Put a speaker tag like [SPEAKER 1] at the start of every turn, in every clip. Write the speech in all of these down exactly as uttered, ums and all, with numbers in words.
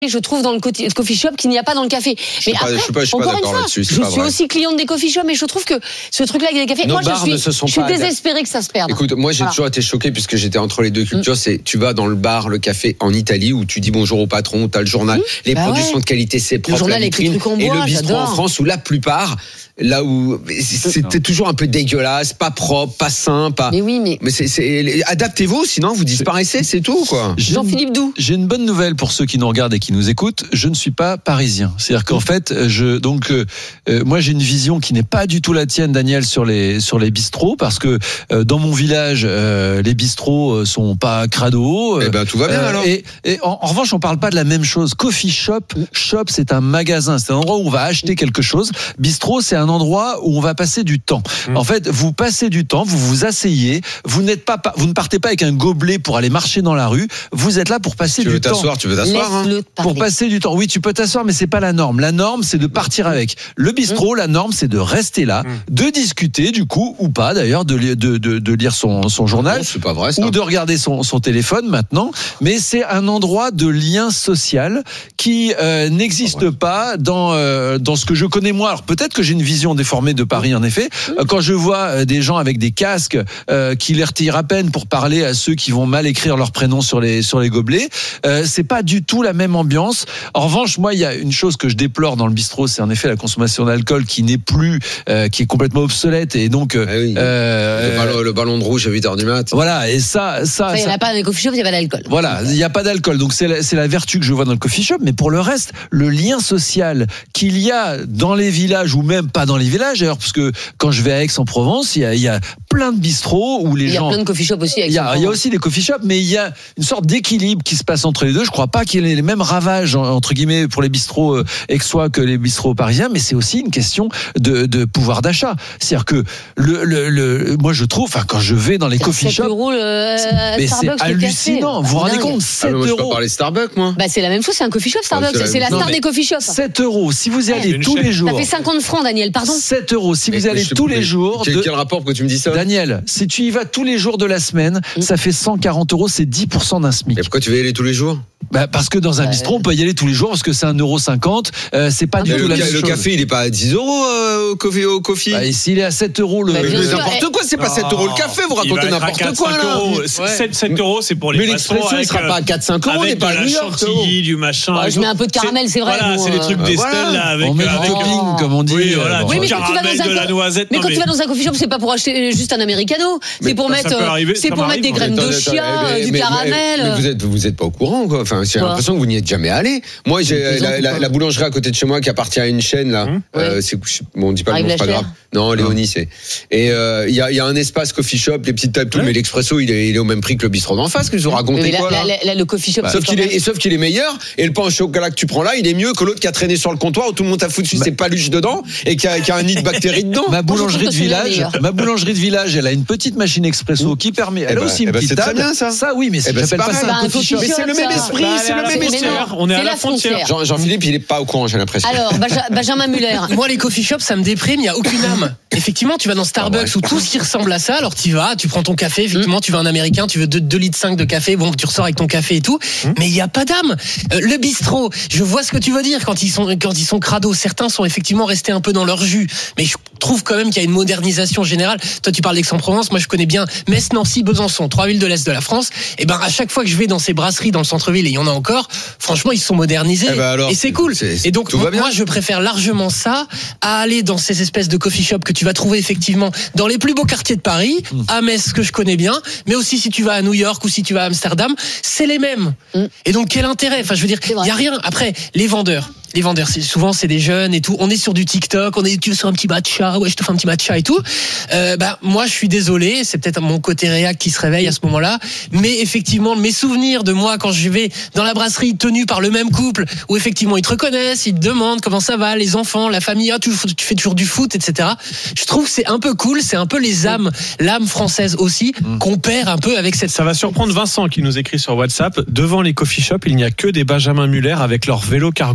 [SPEAKER 1] je trouve dans le coffee shop qu'il n'y a pas dans le café. Mais
[SPEAKER 2] pas,
[SPEAKER 1] après,
[SPEAKER 2] je suis pas, je suis
[SPEAKER 1] encore
[SPEAKER 2] pas
[SPEAKER 1] une fois,
[SPEAKER 2] là-dessus,
[SPEAKER 1] je suis aussi cliente des coffee shops, mais je trouve que ce truc-là avec des cafés,
[SPEAKER 2] Nos
[SPEAKER 1] moi
[SPEAKER 2] bars
[SPEAKER 1] je suis,
[SPEAKER 2] ne se sont
[SPEAKER 1] je suis
[SPEAKER 2] pas
[SPEAKER 1] désespérée que ça se perde.
[SPEAKER 2] Écoute, moi j'ai
[SPEAKER 1] voilà.
[SPEAKER 2] toujours été choqué puisque j'étais entre les deux cultures. Mm. C'est tu vas dans le bar, le café en Italie où tu dis bonjour au patron, t'as le journal, mmh. les bah produits ouais. sont de qualité, c'est propre,
[SPEAKER 1] le journal la vitrine, avec les trucs en bois,
[SPEAKER 2] et le bistrot
[SPEAKER 1] j'adore.
[SPEAKER 2] En France où la plupart, là où c'était toujours un peu dégueulasse, pas propre, pas sain, pas.
[SPEAKER 1] Mais oui, mais.
[SPEAKER 2] Mais c'est, c'est... adaptez-vous, sinon vous disparaissez, c'est tout quoi.
[SPEAKER 1] Jean-Philippe Doux.
[SPEAKER 3] J'ai une bonne nouvelle pour ceux qui nous regardent et qui nous écoutent. Je ne suis pas parisien. C'est-à-dire qu'en fait, je donc euh, moi j'ai une vision qui n'est pas du tout la tienne, Daniel, sur les sur les bistrots, parce que euh, dans mon village, euh, les bistrots sont pas crado.
[SPEAKER 2] Eh ben tout va bien euh, alors.
[SPEAKER 3] Et, et en, en revanche, on parle pas de la même chose. Coffee shop, shop, c'est un magasin, c'est un endroit où on va acheter quelque chose. Bistrot, c'est un endroit où on va passer du temps. Mmh. En fait, vous passez du temps, vous vous asseyez, vous n'êtes pas, vous ne partez pas avec un gobelet pour aller marcher dans la rue. Vous êtes là pour passer
[SPEAKER 2] tu
[SPEAKER 3] du
[SPEAKER 2] veux
[SPEAKER 3] temps.
[SPEAKER 2] T'asseoir, tu veux t'asseoir, hein.
[SPEAKER 3] Pour passer du temps. Oui, tu peux t'asseoir, mais c'est pas la norme. La norme, c'est de partir avec. Le bistrot, mmh. la norme, c'est de rester là, mmh. de discuter, du coup, ou pas d'ailleurs, de, de, de, de lire son, son journal,
[SPEAKER 2] non, c'est pas vrai, ça.
[SPEAKER 3] ou de regarder son, son téléphone maintenant. Mais c'est un endroit de lien social qui euh, n'existe pas dans euh, dans ce que je connais moi. Alors peut-être que j'ai une vision déformée de Paris, en effet. Euh, quand je vois euh, des gens avec des casques euh, qui les retirent à peine pour parler à ceux qui vont mal écrire leur prénom sur les sur les gobelets, euh, c'est pas du tout la même ambiance. En revanche, moi, il y a une chose que je déplore dans le bistrot, c'est en effet la consommation d'alcool qui n'est plus, euh, qui est complètement obsolète, et donc
[SPEAKER 2] ah oui. euh, le, ballon, le ballon de rouge à huit heures du mat.
[SPEAKER 3] Voilà, et ça, ça,
[SPEAKER 1] il n'y en a pas dans les coffee shops, il n'y a pas d'alcool.
[SPEAKER 3] Voilà, il n'y a pas d'alcool, donc c'est la, c'est la vertu que je vois dans le coffee shop. Mais pour le reste, le lien social qu'il y a dans les villages, ou même pas dans les villages, d'ailleurs, parce que quand je vais à Aix-en-Provence, il y a, il y a plein de bistrots où les
[SPEAKER 1] il y a
[SPEAKER 3] gens.
[SPEAKER 1] Il y a plein de coffee shops aussi.
[SPEAKER 3] Il y, a, il y a aussi des coffee shops, mais il y a une sorte d'équilibre qui se passe entre les deux. Je crois pas qu'il y ait les mêmes ravages, entre guillemets, pour les bistrots euh, aixois que les bistrots parisiens, mais c'est aussi une question de, de pouvoir d'achat. C'est-à-dire que le, le, le, moi je trouve, enfin quand je vais dans les
[SPEAKER 1] c'est
[SPEAKER 3] coffee shops,
[SPEAKER 1] euros, euh,
[SPEAKER 3] mais c'est hallucinant. Vous vous rendez compte, sept
[SPEAKER 2] ah, moi,
[SPEAKER 3] euros.
[SPEAKER 2] Je peux parler Starbucks, moi.
[SPEAKER 1] Bah c'est la même chose, c'est un coffee shop Starbucks, c'est, c'est la star non, des coffee shops.
[SPEAKER 3] sept euros, si vous y allez
[SPEAKER 1] ouais,
[SPEAKER 3] tous les jours.
[SPEAKER 1] Ça fait cinquante francs, Daniel, pardon.
[SPEAKER 3] sept euros, si vous y allez tous les jours.
[SPEAKER 2] Quel,
[SPEAKER 3] de...
[SPEAKER 2] quel rapport que tu me dis ça?
[SPEAKER 3] Daniel, si tu y vas tous les jours de la semaine, mmh. ça fait cent quarante euros, c'est dix pour cent d'un SMIC.
[SPEAKER 2] Et pourquoi tu veux y aller tous les jours?
[SPEAKER 3] Bah parce que dans un bistrot, on peut y aller tous les jours parce que c'est un euro cinquante. Euh, c'est pas du tout la même chose.
[SPEAKER 2] Le café, il est pas à dix euros euh, au coffee. Au coffee.
[SPEAKER 3] Bah, et s'il est à sept euros le.
[SPEAKER 2] Bah, mais n'importe quoi, c'est pas sept euros le café. Vous racontez n'importe quoi là.
[SPEAKER 4] sept euros, c'est pour les.
[SPEAKER 2] Mais l'expresso, il sera pas à quatre cinq euros.
[SPEAKER 4] Avec de la chantilly, du machin.
[SPEAKER 1] Je mets un peu de caramel, c'est vrai.
[SPEAKER 4] Voilà, c'est des trucs d'Estelle là avec.
[SPEAKER 3] On met du topping, comme on dit.
[SPEAKER 4] Oui, voilà.
[SPEAKER 1] Oui, mais
[SPEAKER 4] quand tu vas dans un de la noisette.
[SPEAKER 1] Mais quand tu vas dans un coffee shop, c'est pas pour acheter juste un americano. C'est pour mettre. C'est pour mettre des graines de chia, du caramel.
[SPEAKER 2] Vous êtes, vous êtes pas au courant quoi. Enfin, j'ai l'impression que vous n'y êtes jamais allé. Moi, j'ai la, la, la boulangerie à côté de chez moi qui appartient à une chaîne là. Mmh. Euh, c'est, bon, on dit pas le nom, c'est pas grave. Non, Léonie, c'est. Et il euh, y, a, y a un espace coffee shop, les petites tables, tout, ouais. mais l'expresso, il est, il est au même prix que le bistrot d'en face. Que vous racontez quoi
[SPEAKER 1] là,
[SPEAKER 2] là,
[SPEAKER 1] là, le coffee shop.
[SPEAKER 2] Bah, sauf qu'il est, sauf qu'il est meilleur. Et le pain au chocolat que tu prends là, il est mieux que l'autre qui a traîné sur le comptoir où tout le monde a foutu bah. ses paluches dedans et qui a, qui a un nid de bactéries dedans.
[SPEAKER 3] Ma boulangerie de village, ma boulangerie de village, elle a une petite machine expresso qui permet. Elle a aussi une petite table.
[SPEAKER 2] C'est très bien ça.
[SPEAKER 3] Ça, oui, mais j'appelle pas ça un coffee shop.
[SPEAKER 2] Mais c'est le même esprit, c'est le même esprit.
[SPEAKER 4] On est à la frontière.
[SPEAKER 2] Jean-Philippe, il est pas au courant, j'ai l'impression.
[SPEAKER 1] Alors, Benjamin Muller.
[SPEAKER 5] Moi, les coffee shops, ça me déprime, il y a aucune âme. Effectivement, tu vas dans Starbucks ah ouais. où tout ce qui ressemble à ça, alors tu vas, tu prends ton café, effectivement, mmh. tu veux un américain, tu veux deux litres cinq de café, bon, tu ressors avec ton café et tout, mmh. mais il y a pas d'âme. Euh, le bistrot, je vois ce que tu veux dire quand ils sont quand ils sont crados, certains sont effectivement restés un peu dans leur jus, mais je trouve quand même qu'il y a une modernisation générale. Toi, tu parles d'Aix-en-Provence, moi je connais bien Metz, Nancy, Besançon, trois villes de l'est de la France. Et ben à chaque fois que je vais dans ces brasseries dans le centre-ville, et il y en a encore, franchement, ils sont modernisés eh ben alors, et c'est cool. C'est, c'est, et donc moi, moi je préfère largement ça à aller dans ces espèces de coffee shops que tu vas trouver effectivement dans les plus beaux quartiers de Paris, mmh. à Metz que je connais bien, mais aussi si tu vas à New York ou si tu vas à Amsterdam, c'est les mêmes. Mmh. Et donc quel intérêt? Enfin je veux dire, il y a rien. Après les vendeurs. Les vendeurs, c'est, souvent c'est des jeunes et tout. On est sur du TikTok, on est tu veux sur un petit matcha, ouais je te fais un petit matcha et tout. Euh, bah moi je suis désolé, c'est peut-être mon côté réac qui se réveille à ce moment-là, mais effectivement mes souvenirs de moi quand je vais dans la brasserie tenue par le même couple, où effectivement ils te reconnaissent, ils te demandent comment ça va, les enfants, la famille, ah tu, tu fais toujours du foot, et cetera. Je trouve que c'est un peu cool, c'est un peu les âmes, l'âme française aussi mmh. qu'on perd un peu avec cette.
[SPEAKER 4] Ça va surprendre Vincent qui nous écrit sur WhatsApp. Devant les coffee shops, il n'y a que des Benjamin Muller avec leur vélo cargo garé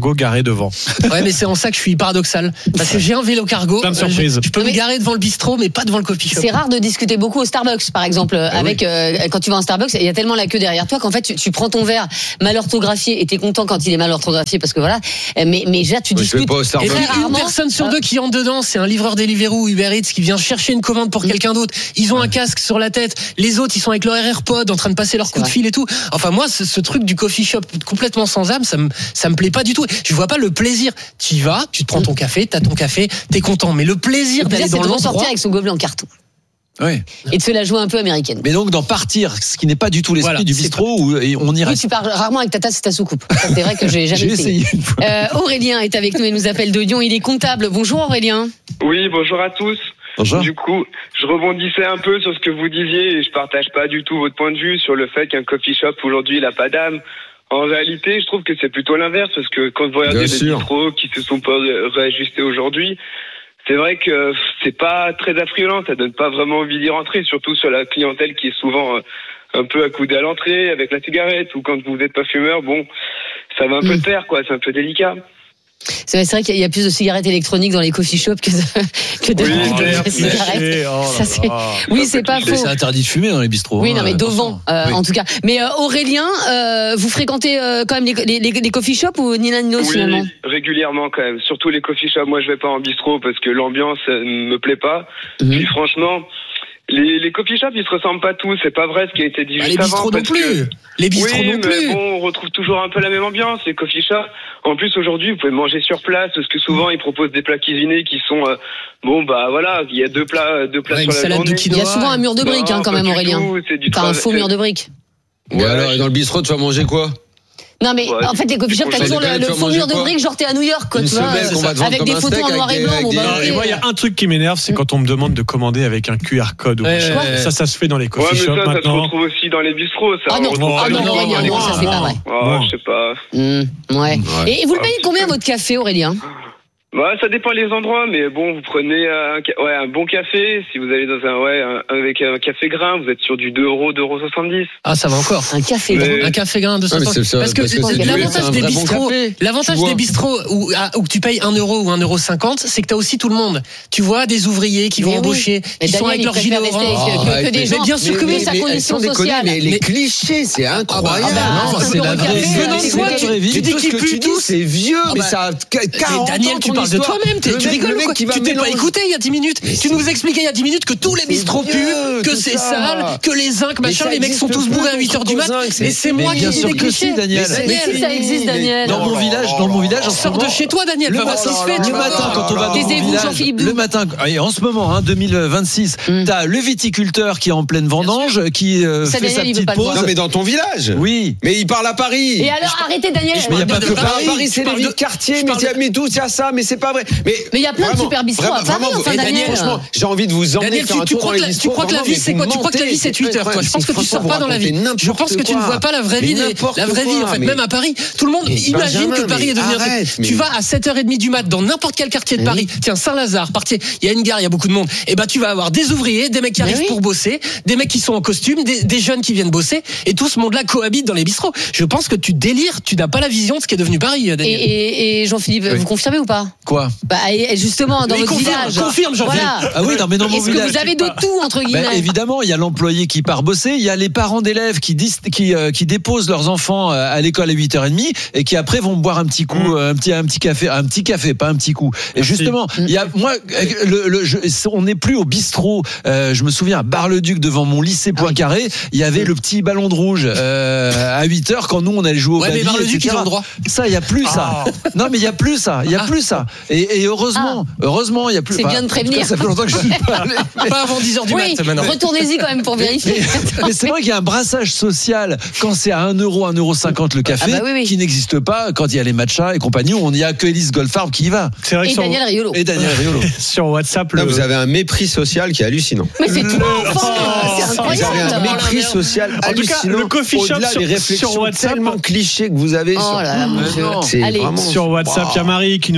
[SPEAKER 4] devant.
[SPEAKER 5] Ouais, mais c'est en ça que je suis paradoxal. Parce que j'ai un vélo cargo.
[SPEAKER 4] Plein de surprises.
[SPEAKER 5] Je peux me garer devant le bistrot, mais pas devant le coffee shop.
[SPEAKER 1] C'est rare de discuter beaucoup au Starbucks, par exemple. Ah avec oui. euh, quand tu vas en Starbucks, il y a tellement la queue derrière toi qu'en fait, tu, tu prends ton verre mal orthographié et t'es content quand il est mal orthographié parce que voilà. Mais mais déjà, tu
[SPEAKER 2] Moi,
[SPEAKER 1] discutes.
[SPEAKER 5] Et très rarement. Une personne sur deux qui entre dedans, c'est un livreur Deliveroo ou Uber Eats qui vient chercher une commande pour mmh. quelqu'un d'autre. Ils ont un casque sur la tête. Les autres, ils sont avec leur AirPod en train de passer leur coup de fil et tout. Enfin, moi, ce, ce truc du coffee shop complètement sans âme, ça me, ça me plaît pas du tout. Je vois pas le plaisir. Tu y vas, tu te prends ton café, t'as ton café, t'es content. Mais le plaisir d'aller dans l'endroit.
[SPEAKER 1] Sortir avec son gobelet en carton.
[SPEAKER 3] Oui.
[SPEAKER 1] Et de se la jouer un peu américaine.
[SPEAKER 3] Mais donc d'en partir, ce qui n'est pas du tout l'esprit voilà, du bistrot où on y reste.
[SPEAKER 1] Oui, tu parles rarement avec ta tasse et ta soucoupe. Ça, c'est vrai que j'ai jamais
[SPEAKER 3] j'ai essayé.
[SPEAKER 1] essayé. Euh, Aurélien est avec nous et nous appelle de Lyon. Il est comptable. Bonjour Aurélien.
[SPEAKER 6] Oui, bonjour à tous.
[SPEAKER 3] Bonjour.
[SPEAKER 6] Du coup, je rebondissais un peu sur ce que vous disiez et je partage pas du tout votre point de vue sur le fait qu'un coffee shop aujourd'hui il a pas d'âme. En réalité, je trouve que c'est plutôt l'inverse parce que quand vous regardez les bistrots qui se sont pas réajustés aujourd'hui, c'est vrai que c'est pas très attrayant, ça donne pas vraiment envie d'y rentrer, surtout sur la clientèle qui est souvent un peu accoudée à l'entrée avec la cigarette ou quand vous n'êtes pas fumeur, bon, ça va un peu de pair, quoi, c'est un peu délicat.
[SPEAKER 1] C'est vrai, c'est vrai qu'il y a plus de cigarettes électroniques dans les coffee shops que de, que de,
[SPEAKER 6] oui,
[SPEAKER 1] de, de cigarettes.
[SPEAKER 4] Oh
[SPEAKER 1] ça, c'est, oui, c'est pas faux.
[SPEAKER 3] C'est interdit de fumer dans les bistrots.
[SPEAKER 1] Oui,
[SPEAKER 3] hein,
[SPEAKER 1] non, mais devant, euh, oui. en tout cas. Mais euh, Aurélien, euh, vous fréquentez euh, quand même les, les, les, les coffee shops ou ni l'un ni l'autre
[SPEAKER 6] oui,
[SPEAKER 1] finalement ?
[SPEAKER 6] Régulièrement quand même. Surtout les coffee shops. Moi, je vais pas en bistrot parce que l'ambiance ne me plaît pas. Mmh. Puis franchement. Les, les coffee shops, ils se ressemblent pas tous. C'est pas vrai ce qui a été dit
[SPEAKER 5] ah,
[SPEAKER 6] juste avant.
[SPEAKER 5] Les bistrots non plus. Que... Les bistrots
[SPEAKER 6] oui,
[SPEAKER 5] non plus.
[SPEAKER 6] mais bon, on retrouve toujours un peu la même ambiance. Les coffee shops. En plus, aujourd'hui, vous pouvez manger sur place parce que souvent, ils proposent des plats cuisinés qui sont, euh, bon, bah voilà, il y a deux plats, deux plats ouais, sur la journée.
[SPEAKER 1] Il y a souvent un mur de briques, hein, quand même, Aurélien. T'as un faux mur de briques.
[SPEAKER 2] Mais ouais, alors, dans le bistrot, tu vas manger quoi ?
[SPEAKER 1] Non mais ouais, en fait les coffee shops t'as toujours le, le faux mur de briques genre t'es à New York quoi, tu vois, avec des photos en noir et blanc. Bon, bah,
[SPEAKER 4] et moi il y a un truc qui m'énerve, c'est quand on me demande de commander avec un Q R code.
[SPEAKER 5] Ouais, ouais,
[SPEAKER 4] ça ça se fait dans les coffee
[SPEAKER 6] ouais,
[SPEAKER 4] shops
[SPEAKER 6] ça,
[SPEAKER 4] maintenant.
[SPEAKER 6] Ça se retrouve aussi dans les bistrots. Ça.
[SPEAKER 1] Ah non,
[SPEAKER 6] non,
[SPEAKER 1] ah non, non, non, non, non, ça c'est pas vrai.
[SPEAKER 6] Oh, je sais pas.
[SPEAKER 1] Mmh, ouais. ouais. Et vous le payez combien votre café, Aurélien ?
[SPEAKER 6] Bah, ça dépend les endroits, mais bon, vous prenez un, ouais, un bon café. Si vous allez dans un, ouais, un, avec un café grain, vous êtes sur du deux euros, deux euros soixante-dix.
[SPEAKER 5] Ah, ça va encore.
[SPEAKER 1] Un café grain.
[SPEAKER 5] Mais... Un café grain de soixante-dix.
[SPEAKER 2] Ah,
[SPEAKER 5] parce que, parce que c'est l'avantage des bistrots, l'avantage des bistrots où, où tu payes un euro ou un euro cinquante, c'est que t'as aussi tout le monde. Tu vois, des ouvriers qui vont oui. embaucher, qui sont avec leur gilet orange.
[SPEAKER 1] Que, que des gens, bien sûr que oui, sa condition sociale.
[SPEAKER 2] Mais les clichés, c'est incroyable.
[SPEAKER 5] Non, c'est la vraie.
[SPEAKER 2] Tu dis qu'ils puent tous, c'est vieux, mais ça a quarante ans.
[SPEAKER 5] Daniel, tu parles de toi-même, tu rigoles quoi ? Tu t'es pas écouté il y a dix minutes. Tu nous expliquais il y a dix minutes que tous les bistrots puent, que c'est sale, que les zincs, machin, les mecs sont tous bourrés à huit heures du mat. Et c'est moi qui dis des clichés.
[SPEAKER 3] Daniel.
[SPEAKER 1] Mais si ça existe, Daniel.
[SPEAKER 3] Dans mon village, dans mon village,
[SPEAKER 5] sors de chez toi, Daniel.
[SPEAKER 3] Le matin, quand on va dans mon village, le matin, en ce moment, hein, deux mille vingt-six, t'as le viticulteur qui est en pleine vendange, qui fait sa petite pause.
[SPEAKER 2] Non, mais dans ton village.
[SPEAKER 3] Oui.
[SPEAKER 2] Mais il parle à Paris.
[SPEAKER 1] Et alors, arrêtez, Daniel.
[SPEAKER 2] Mais il n'y a pas que Paris. Paris, c'est les villes quartiers. Mais tout, il y a ça, mais c'est pas vrai. Mais
[SPEAKER 1] il y a plein de super bistrots à Paris, enfin, Daniel.
[SPEAKER 2] Franchement, j'ai envie de vous emmener faire un tour dans les bistrots.
[SPEAKER 5] Tu crois que la vie, c'est quoi ? Tu crois que la vie, c'est huit heures, toi ? Je pense que tu sors pas dans la vie. Je pense que tu ne vois pas la vraie vie. La vraie vie, en fait, même à Paris. Tout le monde imagine que Paris est devenu un truc. Tu vas à sept heures trente du mat dans n'importe quel quartier de Paris. Tiens, Saint-Lazare, quartier, il y a une gare, il y a beaucoup de monde. Et bah, tu vas avoir des ouvriers, des mecs qui arrivent pour bosser, des mecs qui sont en costume, des jeunes qui viennent bosser. Et tout ce monde-là cohabite dans les bistrots. Je pense que tu délires, tu n'as pas la vision de ce qui est devenu Paris, Daniel.
[SPEAKER 1] Et, et Jean-Philippe, vous confirmez ou pas ?
[SPEAKER 3] Quoi ?
[SPEAKER 1] Bah, justement, dans votre village.
[SPEAKER 5] Confirme, Jean-Philippe.
[SPEAKER 1] Voilà.
[SPEAKER 3] Ah oui, non, mais dans mon
[SPEAKER 1] Est-ce
[SPEAKER 3] village.
[SPEAKER 1] que vous avez de tout, entre guillemets ?
[SPEAKER 3] Ben, évidemment, il y a l'employé qui part bosser, il y a les parents d'élèves qui, dis, qui, euh, qui déposent leurs enfants à l'école à huit heures trente et qui après vont boire un petit coup, mmh. un, petit, un petit café, un petit café, pas un petit coup. Et Merci. Justement, il y a, moi, le, le, je, on n'est plus au bistrot. Euh, je me souviens à Bar-le-Duc devant mon lycée Poincaré, ah oui. il y avait mmh. le petit ballon de rouge euh, à huit heures quand nous on allait jouer au
[SPEAKER 5] ouais,
[SPEAKER 3] baby,
[SPEAKER 5] mais Bar-le-Duc, ils ont le droit.
[SPEAKER 3] Ça, il y a plus ça.
[SPEAKER 5] Oh.
[SPEAKER 3] Non, mais il y a plus ça. Il y a
[SPEAKER 5] ah.
[SPEAKER 3] plus ça. Et, et heureusement, ah. heureusement, il y a plus.
[SPEAKER 1] C'est bien de prévenir.
[SPEAKER 3] Cas, ça fait longtemps que je suis pas allé.
[SPEAKER 5] Pas avant dix heures du
[SPEAKER 1] oui,
[SPEAKER 5] mat maintenant.
[SPEAKER 1] Retournez-y quand même pour vérifier.
[SPEAKER 3] Mais, mais c'est vrai qu'il y a un brassage social quand c'est à un euro, un euro cinquante le café, ah bah oui, oui. qui n'existe pas quand il y a les matchas et compagnie où on n'y a que Elise Goldfarb qui y va.
[SPEAKER 4] C'est vrai
[SPEAKER 1] et,
[SPEAKER 4] que
[SPEAKER 1] Daniel
[SPEAKER 4] sur...
[SPEAKER 1] Riolo.
[SPEAKER 3] et Daniel Riolo.
[SPEAKER 4] Sur WhatsApp,
[SPEAKER 2] Là,
[SPEAKER 4] le...
[SPEAKER 2] vous avez un mépris social qui est hallucinant.
[SPEAKER 1] Mais c'est tout enfant, c'est incroyable.
[SPEAKER 2] Vous avez un mépris social
[SPEAKER 4] en
[SPEAKER 2] hallucinant.
[SPEAKER 4] Tout cas, le coffee shop
[SPEAKER 2] au-delà
[SPEAKER 4] sur,
[SPEAKER 2] des réflexions
[SPEAKER 4] sur WhatsApp,
[SPEAKER 2] tellement clichés que vous avez.
[SPEAKER 1] Oh
[SPEAKER 2] sur...
[SPEAKER 1] là là, mon Dieu.
[SPEAKER 2] C'est
[SPEAKER 1] Allez.
[SPEAKER 2] vraiment...
[SPEAKER 4] Sur WhatsApp, il y a Marie qui nous dit mais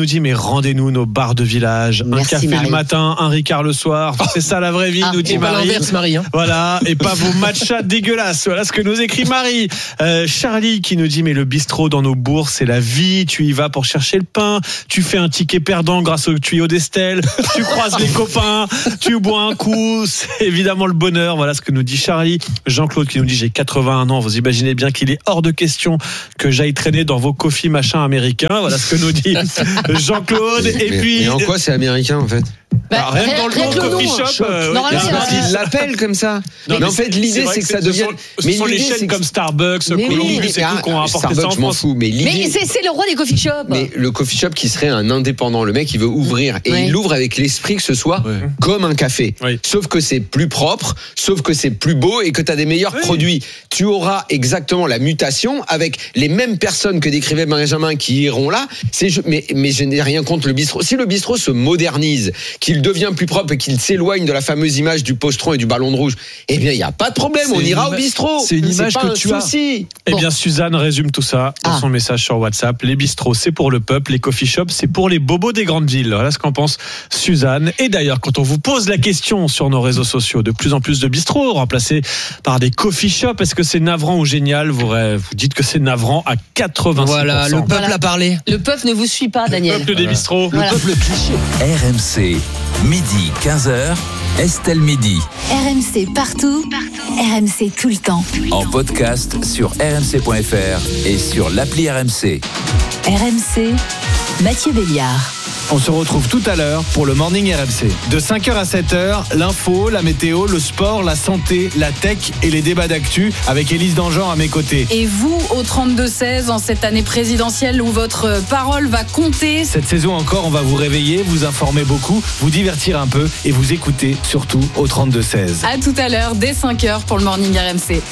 [SPEAKER 4] rendez-nous nos bars de village.
[SPEAKER 1] Merci,
[SPEAKER 4] un café
[SPEAKER 1] Marie.
[SPEAKER 4] le matin, un Ricard le soir. C'est ça la vraie vie,
[SPEAKER 1] Ah,
[SPEAKER 4] nous dit
[SPEAKER 5] Et pas
[SPEAKER 4] Marie.
[SPEAKER 5] l'inverse, Marie. Hein.
[SPEAKER 4] Voilà, et pas vos matchas dégueulasses. Voilà ce que nous écrit Marie. Euh, Charlie qui nous dit, mais le bistrot dans nos bourgs, c'est la vie. Tu y vas pour chercher le pain. Tu fais un ticket perdant grâce au tuyau d'Estelle. Tu croises les copains. Tu bois un coup. C'est évidemment le bonheur. Voilà ce que nous dit Charlie. Jean-Claude qui nous dit, j'ai quatre-vingt-un ans. Vous imaginez bien qu'il est hors de question que j'aille traîner dans vos coffees machin américains. Voilà ce que nous dit Jean-Claude. Et
[SPEAKER 2] mais,
[SPEAKER 4] puis.
[SPEAKER 2] mais en quoi c'est américain en fait?
[SPEAKER 1] Bah,
[SPEAKER 4] Ah, rien que dans le
[SPEAKER 1] rien
[SPEAKER 4] mot
[SPEAKER 1] que le
[SPEAKER 4] coffee
[SPEAKER 1] nom,
[SPEAKER 4] shop, euh,
[SPEAKER 1] Normalement,
[SPEAKER 4] il y a
[SPEAKER 1] c'est
[SPEAKER 4] un-
[SPEAKER 1] un-
[SPEAKER 2] Ils l'appellent comme ça.
[SPEAKER 4] Non,
[SPEAKER 2] mais en fait, l'idée,
[SPEAKER 4] vrai
[SPEAKER 2] c'est que
[SPEAKER 4] que
[SPEAKER 2] ça
[SPEAKER 4] ce
[SPEAKER 2] devienne.
[SPEAKER 4] sont- Ce
[SPEAKER 2] Mais
[SPEAKER 4] sont les
[SPEAKER 2] l'idée,
[SPEAKER 4] chaînes
[SPEAKER 2] c'est que-
[SPEAKER 4] comme Starbucks,
[SPEAKER 2] Mais
[SPEAKER 4] Columbus
[SPEAKER 2] oui,
[SPEAKER 4] et tout
[SPEAKER 2] mais
[SPEAKER 4] qu'on a apporté ça en
[SPEAKER 2] Starbucks, je m'en
[SPEAKER 4] France.
[SPEAKER 2] fous. Mais
[SPEAKER 1] Mais
[SPEAKER 2] l'idée.
[SPEAKER 1] c'est, c'est le roi des coffee shops.
[SPEAKER 2] Mais le coffee shop qui serait un indépendant, le mec il veut ouvrir et
[SPEAKER 1] Ouais.
[SPEAKER 2] il l'ouvre avec l'esprit que ce soit
[SPEAKER 3] Ouais.
[SPEAKER 2] comme un café.
[SPEAKER 4] Oui.
[SPEAKER 2] Sauf que c'est plus propre, sauf que c'est plus beau et que tu as des meilleurs
[SPEAKER 4] Oui.
[SPEAKER 2] produits. Tu auras exactement la mutation avec les mêmes personnes que décrivait Benjamin qui iront là. C'est je- mais mais je n'ai rien contre le bistrot. Si le bistrot se modernise, qu'il devient plus propre et qu'il s'éloigne de la fameuse image du postron et du ballon de rouge, eh bien il y a pas de problème,
[SPEAKER 3] C'est
[SPEAKER 2] on
[SPEAKER 3] une
[SPEAKER 2] ira au
[SPEAKER 3] ima-
[SPEAKER 2] bistrot.
[SPEAKER 3] c'est une image
[SPEAKER 2] pas
[SPEAKER 3] que
[SPEAKER 2] un
[SPEAKER 3] tu as.
[SPEAKER 2] souci.
[SPEAKER 4] Eh
[SPEAKER 1] Bon.
[SPEAKER 4] bien, Suzanne résume tout ça dans
[SPEAKER 1] Ah.
[SPEAKER 4] son message sur WhatsApp. Les bistrots, c'est pour le peuple. Les coffee shops, c'est pour les bobos des grandes villes. Voilà ce qu'en pense Suzanne. Et d'ailleurs, quand on vous pose la question sur nos réseaux sociaux, de plus en plus de bistrots remplacés par des coffee shops, est-ce que c'est navrant ou génial? Vous, vous dites que c'est navrant à quatre-vingt-six pour cent.
[SPEAKER 5] Voilà, le peuple
[SPEAKER 1] Voilà.
[SPEAKER 5] a parlé.
[SPEAKER 1] Le peuple ne vous suit pas, Daniel.
[SPEAKER 4] Peuple des bistrots.
[SPEAKER 1] Voilà.
[SPEAKER 3] Le cliché.
[SPEAKER 7] R M C, midi quinze heures, Estelle Midi.
[SPEAKER 8] R M C partout, R M C tout le temps.
[SPEAKER 7] En podcast sur r m c point f r et sur l'appli R M C.
[SPEAKER 8] R M C, Mathieu Béliard.
[SPEAKER 9] On se retrouve tout à l'heure pour le Morning R M C. De cinq heures à sept heures, l'info, la météo, le sport, la santé, la tech et les débats d'actu avec Élise Dangean à mes côtés.
[SPEAKER 10] Et vous, au trente-deux seize, en cette année présidentielle où votre parole va compter.
[SPEAKER 9] Cette saison encore, on va vous réveiller, vous informer beaucoup, vous divertir un peu et vous écouter surtout au trente-deux seize.
[SPEAKER 10] À tout à l'heure, dès cinq heures pour le Morning R M C.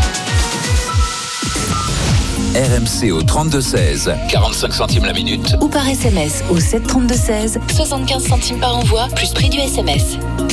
[SPEAKER 7] R M C au trente-deux seize, quarante-cinq centimes la minute.
[SPEAKER 8] Ou par S M S au sept trente-deux seize, soixante-quinze centimes par envoi, plus prix du S M S.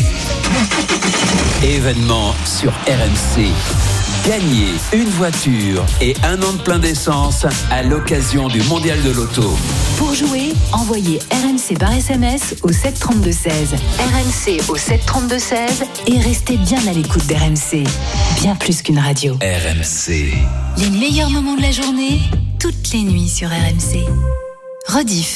[SPEAKER 7] Événement sur R M C. Gagnez une voiture et un an de plein d'essence à l'occasion du Mondial de l'Auto.
[SPEAKER 8] Pour jouer, envoyez R M C par S M S au sept trente-deux seize. R M C au sept trente-deux seize et restez bien à l'écoute d'R M C. Bien plus qu'une radio.
[SPEAKER 7] R M C.
[SPEAKER 8] Les meilleurs moments de la journée, toutes les nuits sur R M C. Rediff.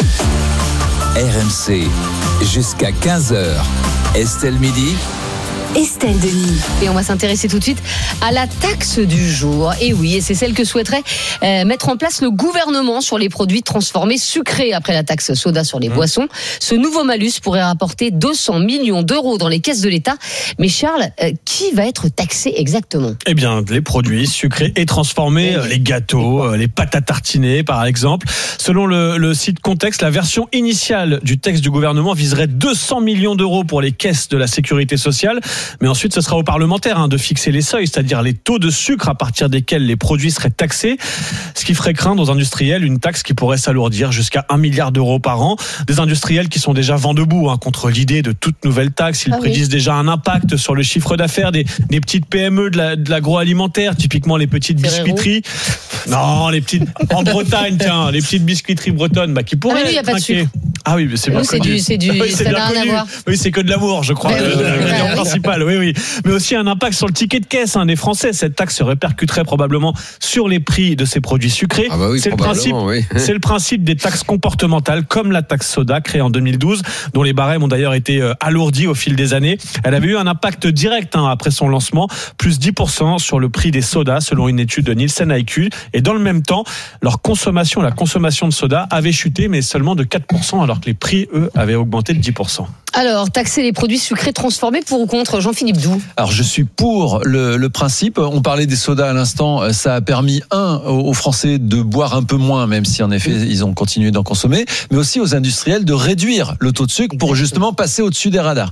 [SPEAKER 7] R M C, jusqu'à quinze heures. Estelle Midi.
[SPEAKER 8] Estelle Denis.
[SPEAKER 1] Et on va s'intéresser tout de suite à la taxe du jour. Et oui, et c'est celle que souhaiterait euh, mettre en place le gouvernement sur les produits transformés sucrés après la taxe soda sur les mmh. boissons. Ce nouveau malus pourrait rapporter deux cents millions d'euros dans les caisses de l'État. Mais Charles, euh, qui va être taxé exactement?
[SPEAKER 4] Eh bien, les produits sucrés et transformés, oui. les gâteaux, les pâtes à tartiner, par exemple. Selon le, le site Contexte, la version initiale du texte du gouvernement viserait deux cents millions d'euros pour les caisses de la sécurité sociale. Mais ensuite, ce sera aux parlementaires hein, de fixer les seuils, c'est-à-dire les taux de sucre à partir desquels les produits seraient taxés, ce qui ferait craindre aux industriels une taxe qui pourrait s'alourdir jusqu'à un milliard d'euros par an. Des industriels qui sont déjà vent debout hein, contre l'idée de toute nouvelle taxe. Ils ah prédisent oui. déjà un impact sur le chiffre d'affaires des, des petites P M E de, la, de l'agroalimentaire, typiquement les petites biscuiteries. Non, les petites en Bretagne, tiens, les petites biscuiteries bretonnes, bah, qui pourraient.
[SPEAKER 1] Ah, mais lui, il n'y a pas de sucre.
[SPEAKER 4] Ah oui, mais c'est
[SPEAKER 1] nous,
[SPEAKER 4] bien
[SPEAKER 1] c'est
[SPEAKER 4] connu.
[SPEAKER 1] du, c'est du,
[SPEAKER 4] oui,
[SPEAKER 1] ça n'a rien à voir.
[SPEAKER 4] Oui, c'est que de l'amour, je crois, le, le principal. Oui, oui. Mais aussi un impact sur le ticket de caisse hein, des Français. Cette taxe se répercuterait probablement sur les prix de ces produits sucrés.
[SPEAKER 2] Ah bah oui,
[SPEAKER 4] c'est le principe.
[SPEAKER 2] Oui.
[SPEAKER 4] C'est le principe des taxes comportementales, comme la taxe soda créée en deux mille douze, dont les barèmes ont d'ailleurs été alourdis au fil des années. Elle avait eu un impact direct hein, après son lancement, plus dix pour cent sur le prix des sodas, selon une étude de Nielsen I Q. Et dans le même temps, leur consommation, la consommation de soda avait chuté, mais seulement de quatre pour cent, alors que les prix, eux, avaient augmenté de dix pour cent.
[SPEAKER 1] Alors, taxer les produits sucrés transformés pour ou contre? Jean-Philippe Doux.
[SPEAKER 3] Alors, je suis pour le, le principe. On parlait des sodas à l'instant. Ça a permis, un, aux Français de boire un peu moins, même si en effet, ils ont continué d'en consommer, mais aussi aux industriels de réduire le taux de sucre pour justement passer au-dessus des radars.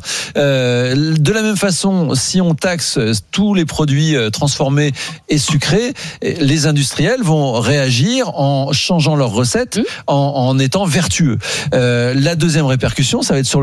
[SPEAKER 3] Euh, de la même façon, si on taxe tous les produits transformés et sucrés, les industriels vont réagir en changeant leurs recettes, en, en étant vertueux. Euh, la deuxième répercussion, ça va être sur le consommateur.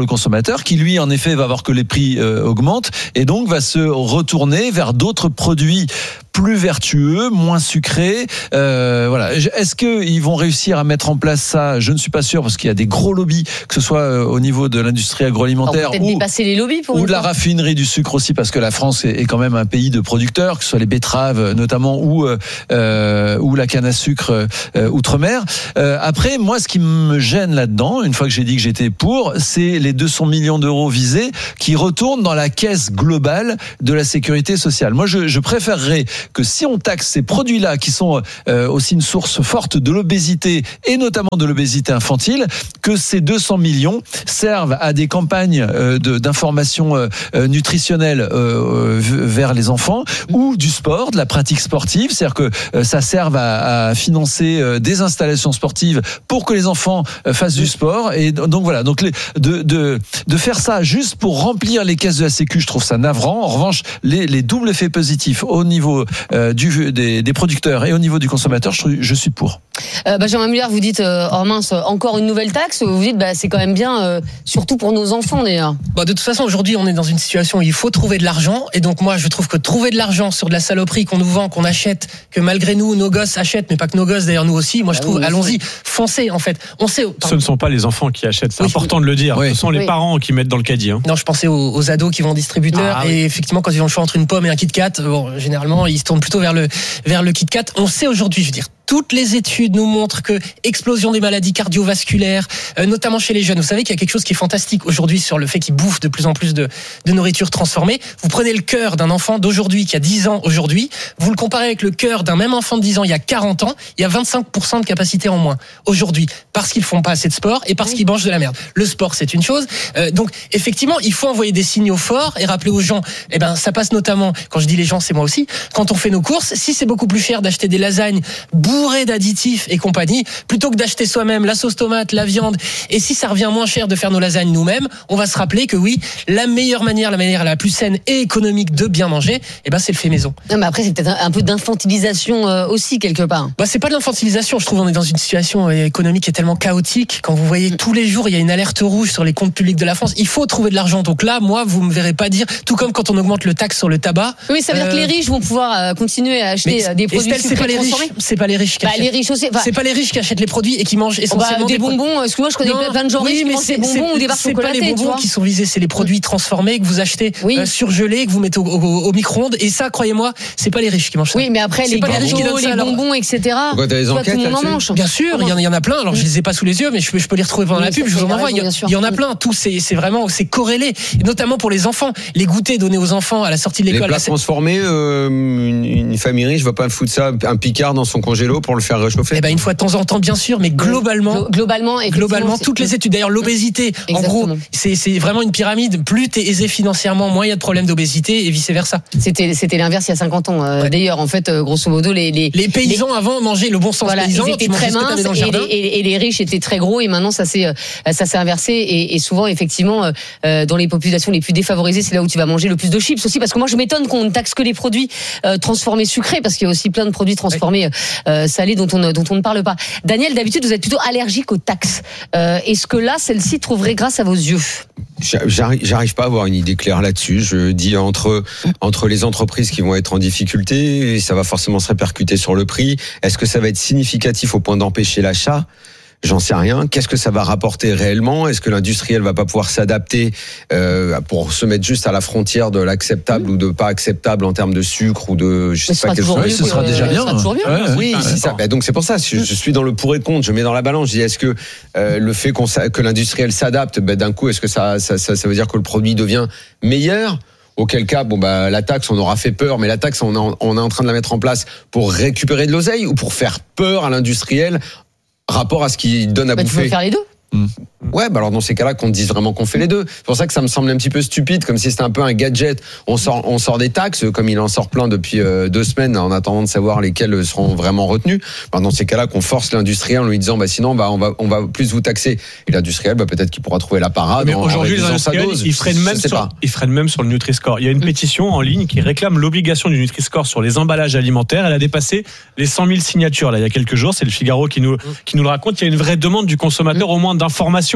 [SPEAKER 3] consommateur qui, lui, en effet, va voir que les prix euh, augmentent et donc va se retourner vers d'autres produits plus vertueux, moins sucrés. Euh, voilà. Est-ce qu'ils vont réussir à mettre en place ça ? Je ne suis pas sûr parce qu'il y a des gros lobbies, que ce soit au niveau de l'industrie agroalimentaire
[SPEAKER 1] ou, dépasser les lobbies pour
[SPEAKER 3] ou de la raffinerie du sucre aussi, parce que la France est quand même un pays de producteurs, que ce soit les betteraves notamment ou euh, ou la canne à sucre euh, outre-mer. Euh, après, moi, ce qui me gêne là-dedans, une fois que j'ai dit que j'étais pour, c'est les deux cents millions d'euros visés qui retournent dans la caisse globale de la sécurité sociale. Moi, je, je préférerais que si on taxe ces produits-là, qui sont euh, aussi une source forte de l'obésité et notamment de l'obésité infantile, que ces deux cents millions servent à des campagnes euh, de, d'information euh, nutritionnelle euh, vers les enfants ou du sport, de la pratique sportive, c'est-à-dire que euh, ça serve à, à financer euh, des installations sportives pour que les enfants euh, fassent du sport. Et donc voilà, donc les, de, de, de faire ça juste pour remplir les caisses de la Sécu, je trouve ça navrant. En revanche, les, les doubles effets positifs au niveau Euh, du, des, des producteurs et au niveau du consommateur, je, je suis pour.
[SPEAKER 1] Euh, Benjamin Muller, vous dites, euh, oh mince, encore une nouvelle taxe. Vous dites, bah, c'est quand même bien, euh, surtout pour nos enfants d'ailleurs.
[SPEAKER 5] Bah, de toute façon, aujourd'hui, on est dans une situation où il faut trouver de l'argent. Et donc, moi, je trouve que trouver de l'argent sur de la saloperie qu'on nous vend, qu'on achète, que malgré nous, nos gosses achètent, mais pas que nos gosses, d'ailleurs, nous aussi, moi, je trouve, ah oui, allons-y, foncez, en fait. On sait. Pardon.
[SPEAKER 4] Ce ne sont pas les enfants qui achètent, c'est oui, important de le dire. Oui. Ce sont les oui. parents qui mettent dans le caddie. Hein.
[SPEAKER 5] Non, je pensais aux, aux ados qui vont en distributeur. Ah, et oui. effectivement, quand ils ont le choix entre une pomme et un Kit Kat, bon, généralement, ils se tournent plutôt vers le, vers le Kit Kat. On sait aujourd'hui, je veux dire, toutes les études nous montrent que explosion des maladies cardiovasculaires, euh, notamment chez les jeunes. Vous savez qu'il y a quelque chose qui est fantastique aujourd'hui sur le fait qu'ils bouffent de plus en plus de, de nourriture transformée. Vous prenez le cœur d'un enfant d'aujourd'hui qui a dix ans aujourd'hui, vous le comparez avec le cœur d'un même enfant de dix ans il y a quarante ans, il y a vingt-cinq pour cent de capacité en moins aujourd'hui parce qu'ils font pas assez de sport et parce qu'ils mangent de la merde. Le sport, c'est une chose. Euh, donc effectivement, il faut envoyer des signaux forts et rappeler aux gens. Eh ben, ça passe notamment, quand je dis les gens, c'est moi aussi. Quand on fait nos courses, si c'est beaucoup plus cher d'acheter des lasagnes bourrées d'additifs et compagnie, plutôt que d'acheter soi-même la sauce tomate, la viande, et si ça revient moins cher de faire nos lasagnes nous-mêmes, on va se rappeler que oui, la meilleure manière, la manière la plus saine et économique de bien manger, eh ben c'est le fait maison.
[SPEAKER 1] Non, mais après c'est peut-être un peu d'infantilisation euh, aussi quelque part.
[SPEAKER 5] Bah c'est pas de l'infantilisation, je trouve on est dans une situation économique qui est tellement chaotique. Quand vous voyez tous les jours il y a une alerte rouge sur les comptes publics de la France, il faut trouver de l'argent. Donc là, moi, vous me verrez pas dire, tout comme quand on augmente le taxe sur le tabac.
[SPEAKER 1] Oui, ça veut euh... dire que les riches vont pouvoir euh, continuer à acheter
[SPEAKER 5] mais,
[SPEAKER 1] des produits
[SPEAKER 5] Estelle, c'est pas les riches, c'est pas les riches qui
[SPEAKER 1] bah, les riches aussi. Enfin,
[SPEAKER 5] c'est pas les riches qui achètent les produits et qui mangent essentiellement
[SPEAKER 1] bah, des, des bonbons. Excuse-moi, je connais non, plein de gens riches qui mangent des bonbons ou des barres chocolatées.
[SPEAKER 5] C'est pas les bonbons qui sont visés, c'est les produits transformés que vous achetez oui. euh, surgelés, que vous mettez au, au, au micro-ondes. Et ça, croyez-moi, c'est pas les richent qui mangent ça.
[SPEAKER 1] Oui, mais après les gâteaux, les, les bonbons, et cetera.
[SPEAKER 2] Pourquoi t'as les enquêtes
[SPEAKER 1] tout le monde en mange.
[SPEAKER 5] Bien sûr, il y en a, il y en a plein. Alors je les ai pas sous les yeux, mais je peux, je peux les retrouver pendant la pub. Je vous en envoie. Il y en a plein. Tout, c'est, c'est vraiment, c'est corrélé. Et notamment pour les enfants, les goûters donnés aux enfants à la sortie de l'école.
[SPEAKER 2] Les plats transformés, euh, une, une famille riche va pas foutre ça, un Picard dans son congélo pour le faire réchauffer.
[SPEAKER 5] Eh ben une fois de temps en temps, bien sûr, mais globalement,
[SPEAKER 1] globalement,
[SPEAKER 5] globalement, toutes les études. D'ailleurs, l'obésité, en gros, c'est, c'est vraiment une pyramide. Plus t'es aisé financièrement, moins il y a de problèmes d'obésité et vice versa.
[SPEAKER 1] C'était, c'était l'inverse il y a cinquante ans. Euh, ouais. D'ailleurs, en fait, euh, grosso modo, les les,
[SPEAKER 5] les paysans les... avant mangeaient le bon sens
[SPEAKER 1] voilà,
[SPEAKER 5] paysan.
[SPEAKER 1] Ils étaient très minces et les, et, et les riches étaient très gros. Et maintenant, ça s'est, ça s'est inversé. Et, et souvent, effectivement, euh, dans les populations les plus défavorisées, c'est là où tu vas manger le plus de chips aussi. Parce que moi, je m'étonne qu'on ne taxe que les produits euh, transformés sucrés, parce qu'il y a aussi plein de produits transformés euh, salés dont on dont on ne parle pas. Daniel, d'habitude, vous êtes plutôt allergique aux taxes. Euh, est-ce que là, celle-ci trouverait grâce à vos yeux?
[SPEAKER 2] J'arrive, j'arrive pas à avoir une idée claire là-dessus. Je dis entre entre les entreprises qui vont être en difficulté, ça va forcément se répercuter sur le prix. Est-ce que ça va être significatif au point d'empêcher l'achat? J'en sais rien. Qu'est-ce que ça va rapporter réellement? Est-ce que l'industriel va pas pouvoir s'adapter euh, pour se mettre juste à la frontière de l'acceptable mmh. ou de pas acceptable en termes de sucre ou de je sais
[SPEAKER 1] ce
[SPEAKER 2] pas quelle chose.
[SPEAKER 3] Ce sera déjà bien.
[SPEAKER 1] Sera bien.
[SPEAKER 2] Ouais, oui, c'est ça. Bah, donc c'est pour ça. Je, je suis dans le pour et contre. Je mets dans la balance. Je dis est-ce que euh, le fait qu'on que l'industriel s'adapte, bah, d'un coup, est-ce que ça, ça ça ça veut dire que le produit devient meilleur? Auquel cas, bon bah la taxe, on aura fait peur, mais la taxe, on est, on est en train de la mettre en place pour récupérer de l'oseille ou pour faire peur à l'industriel, rapport à ce qu'il donne à
[SPEAKER 1] bah,
[SPEAKER 2] bouffer.
[SPEAKER 1] Tu peux faire les deux.
[SPEAKER 2] Mmh. Ouais, bah alors dans ces cas-là, qu'on dise vraiment qu'on fait les deux. C'est pour ça que ça me semble un petit peu stupide, comme si c'était un peu un gadget. On sort, on sort des taxes, comme il en sort plein depuis euh, deux semaines, en attendant de savoir lesquelles seront vraiment retenues. Bah, dans ces cas-là, qu'on force l'industriel en lui disant, bah sinon, bah on va, on va plus vous taxer. Et l'industriel, bah peut-être qu'il pourra trouver la parade.
[SPEAKER 4] Mais
[SPEAKER 2] en,
[SPEAKER 4] aujourd'hui,
[SPEAKER 2] en
[SPEAKER 4] l'industriel, il freine même sur, il freine même sur le Nutri-Score. Il y a une pétition en ligne qui réclame l'obligation du Nutri-Score sur les emballages alimentaires. Elle a dépassé les cent mille signatures là il y a quelques jours. C'est le Figaro qui nous, qui nous le raconte. Il y a une vraie demande du consommateur au moins d'information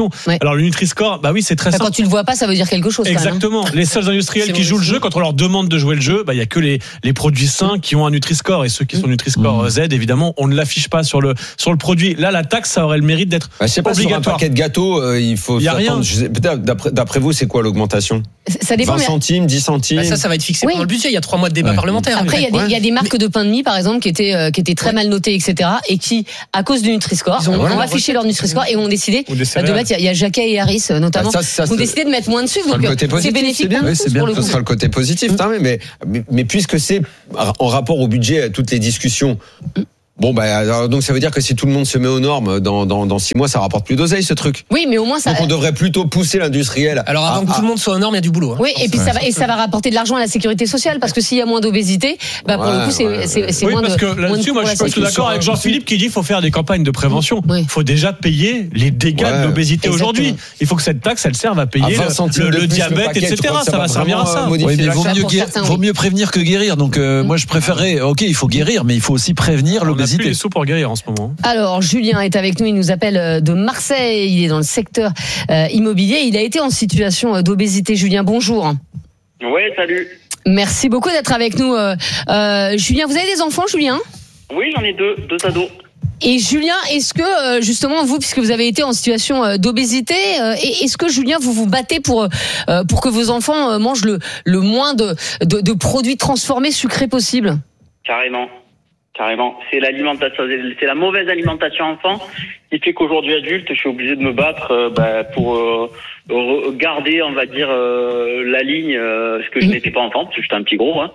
[SPEAKER 4] prévention. Ouais. Alors le Nutri-Score, bah oui, c'est très
[SPEAKER 1] enfin,
[SPEAKER 4] simple.
[SPEAKER 1] Quand tu le vois pas, ça veut dire quelque chose.
[SPEAKER 4] Exactement.
[SPEAKER 1] Quand même, hein.
[SPEAKER 4] Les seuls industriels c'est qui jouent le jeu, quand on leur demande de jouer le jeu, bah il y a que les les produits sains qui ont un Nutri-Score, et ceux qui sont Nutri-Score mmh. Z, évidemment, on ne l'affiche pas sur le sur le produit. Là, la taxe, ça aurait le mérite d'être
[SPEAKER 2] bah, je sais pas,
[SPEAKER 4] obligatoire.
[SPEAKER 2] Sur un paquet de gâteaux, euh, il faut.
[SPEAKER 4] Il y a rien.
[SPEAKER 2] Sais, d'après, d'après vous, c'est quoi l'augmentation?
[SPEAKER 1] Ça dépend.
[SPEAKER 2] vingt centimes, dix centimes.
[SPEAKER 5] Bah ça, ça va être fixé oui. pendant le budget. Il y a trois mois de débat ouais. parlementaire.
[SPEAKER 1] Après, il y a des, il y a des marques de pain de mie, par exemple, qui étaient, euh, qui étaient très ouais. mal notées, et cetera, et qui, à cause du Nutri-Score, ont, ont affiché leur Nutri-Score et ont décidé de mettre. Il y a Jacquet et Harris, notamment, bah, ça, ça, ont décidé de mettre moins de sucre. Donc, c'est bénéfique pour nous tous, pour le coup.
[SPEAKER 2] Ce sera le côté positif, mais mais puisque c'est en rapport au budget, toutes les discussions. Bon bah alors, donc ça veut dire que si tout le monde se met aux normes dans dans dans six mois, ça rapporte plus d'oseille ce truc.
[SPEAKER 1] Oui, mais au moins ça.
[SPEAKER 2] Donc on devrait plutôt pousser l'industriel.
[SPEAKER 5] Alors avant à, que tout le monde soit aux normes, il y a du boulot. Hein.
[SPEAKER 1] Oui, et puis ouais. ça va et ça va rapporter de l'argent à la sécurité sociale parce que s'il y a moins d'obésité, bah pour ouais, le coup c'est ouais, c'est, c'est
[SPEAKER 4] oui,
[SPEAKER 1] moins
[SPEAKER 4] parce
[SPEAKER 1] de.
[SPEAKER 4] que là-dessus, moi je suis pas tout d'accord avec Jean-Philippe qui dit qu'il faut faire des campagnes de prévention. Il oui. faut déjà payer les dégâts ouais, de l'obésité exactement. Aujourd'hui. Il faut que cette taxe elle serve à payer le, le, le diabète, et cetera. Ça va servir à ça.
[SPEAKER 3] Vaut mieux prévenir que guérir. Donc moi je préférerais. Ok, il faut guérir, mais il faut aussi prévenir l'obésité.
[SPEAKER 4] On a plus les sous pour guérir en ce moment.
[SPEAKER 1] Alors, Julien est avec nous, il nous appelle de Marseille, il est dans le secteur euh, immobilier, il a été en situation d'obésité. Julien, bonjour.
[SPEAKER 11] Oui, salut.
[SPEAKER 1] Merci beaucoup d'être avec nous. Euh, euh, Julien, vous avez des enfants, Julien ?
[SPEAKER 11] Oui, j'en ai deux, deux ados.
[SPEAKER 1] Et Julien, est-ce que justement vous, puisque vous avez été en situation d'obésité, est-ce que Julien vous vous battez pour pour que vos enfants mangent le le moins de de, de produits transformés sucrés possible ?
[SPEAKER 11] Carrément. Carrément, c'est l'alimentation, c'est la mauvaise alimentation enfant qui fait qu'aujourd'hui adulte, je suis obligé de me battre euh, bah, pour euh, garder, on va dire, euh, la ligne, euh, ce que je n'étais pas enfant, parce que j'étais un petit gros. Hein.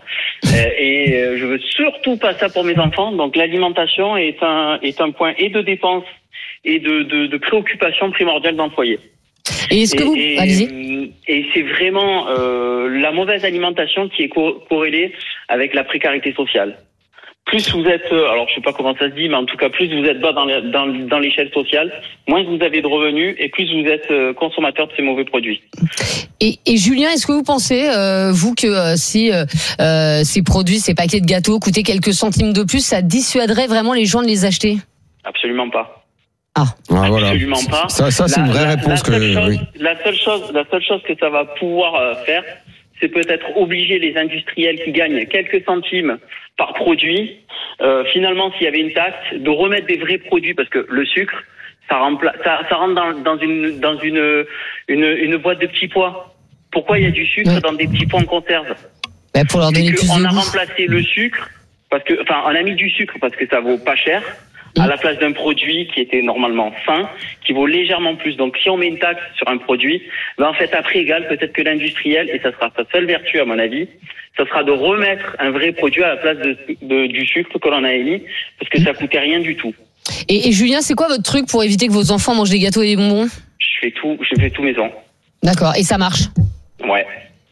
[SPEAKER 11] Et euh, je veux surtout pas ça pour mes enfants. Donc l'alimentation est un est un point et de dépense et de de, de préoccupation primordiale dans le foyer.
[SPEAKER 1] Et est-ce que vous,
[SPEAKER 11] et,
[SPEAKER 1] allez-y.
[SPEAKER 11] Et c'est vraiment euh, la mauvaise alimentation qui est co- corrélée avec la précarité sociale. Plus vous êtes, alors je sais pas comment ça se dit, mais en tout cas plus vous êtes bas dans, les, dans, dans l'échelle sociale, moins vous avez de revenus et plus vous êtes consommateur de ces mauvais produits.
[SPEAKER 1] Et, et Julien, est-ce que vous pensez, euh, vous, que euh, si euh, ces produits, ces paquets de gâteaux coûtaient quelques centimes de plus, ça dissuaderait vraiment les gens de les acheter ?
[SPEAKER 11] Absolument pas.
[SPEAKER 1] Ah,
[SPEAKER 2] ah voilà.
[SPEAKER 11] Absolument pas.
[SPEAKER 2] Ça, ça c'est la, une vraie
[SPEAKER 11] la,
[SPEAKER 2] réponse
[SPEAKER 11] la
[SPEAKER 2] que.
[SPEAKER 11] Chose,
[SPEAKER 2] oui.
[SPEAKER 11] La seule chose, la seule chose que ça va pouvoir euh, faire, c'est peut-être obliger les industriels qui gagnent quelques centimes par produit, euh, finalement, s'il y avait une taxe, de remettre des vrais produits, parce que le sucre, ça, rempla- ça, ça rentre dans, dans, une, dans une, une, une boîte de petits pois. Pourquoi il y a du sucre ouais. dans des petits pois en conserve ?
[SPEAKER 1] bah pour leur donner plus de
[SPEAKER 11] on a
[SPEAKER 1] goût.
[SPEAKER 11] remplacé le sucre, parce que, enfin, on a mis du sucre parce que ça vaut pas cher, à la place d'un produit qui était normalement sain, qui vaut légèrement plus. Donc si on met une taxe sur un produit, ben en fait à prix égal, peut-être que l'industriel, et ça sera sa seule vertu à mon avis, ça sera de remettre un vrai produit à la place de, de, du sucre que l'on a émis, parce que ça coûtait rien du tout.
[SPEAKER 1] Et, et Julien, c'est quoi votre truc pour éviter que vos enfants mangent des gâteaux et des bonbons ?
[SPEAKER 11] Je fais tout, je fais tout maison.
[SPEAKER 1] D'accord, et ça marche ?
[SPEAKER 11] Ouais.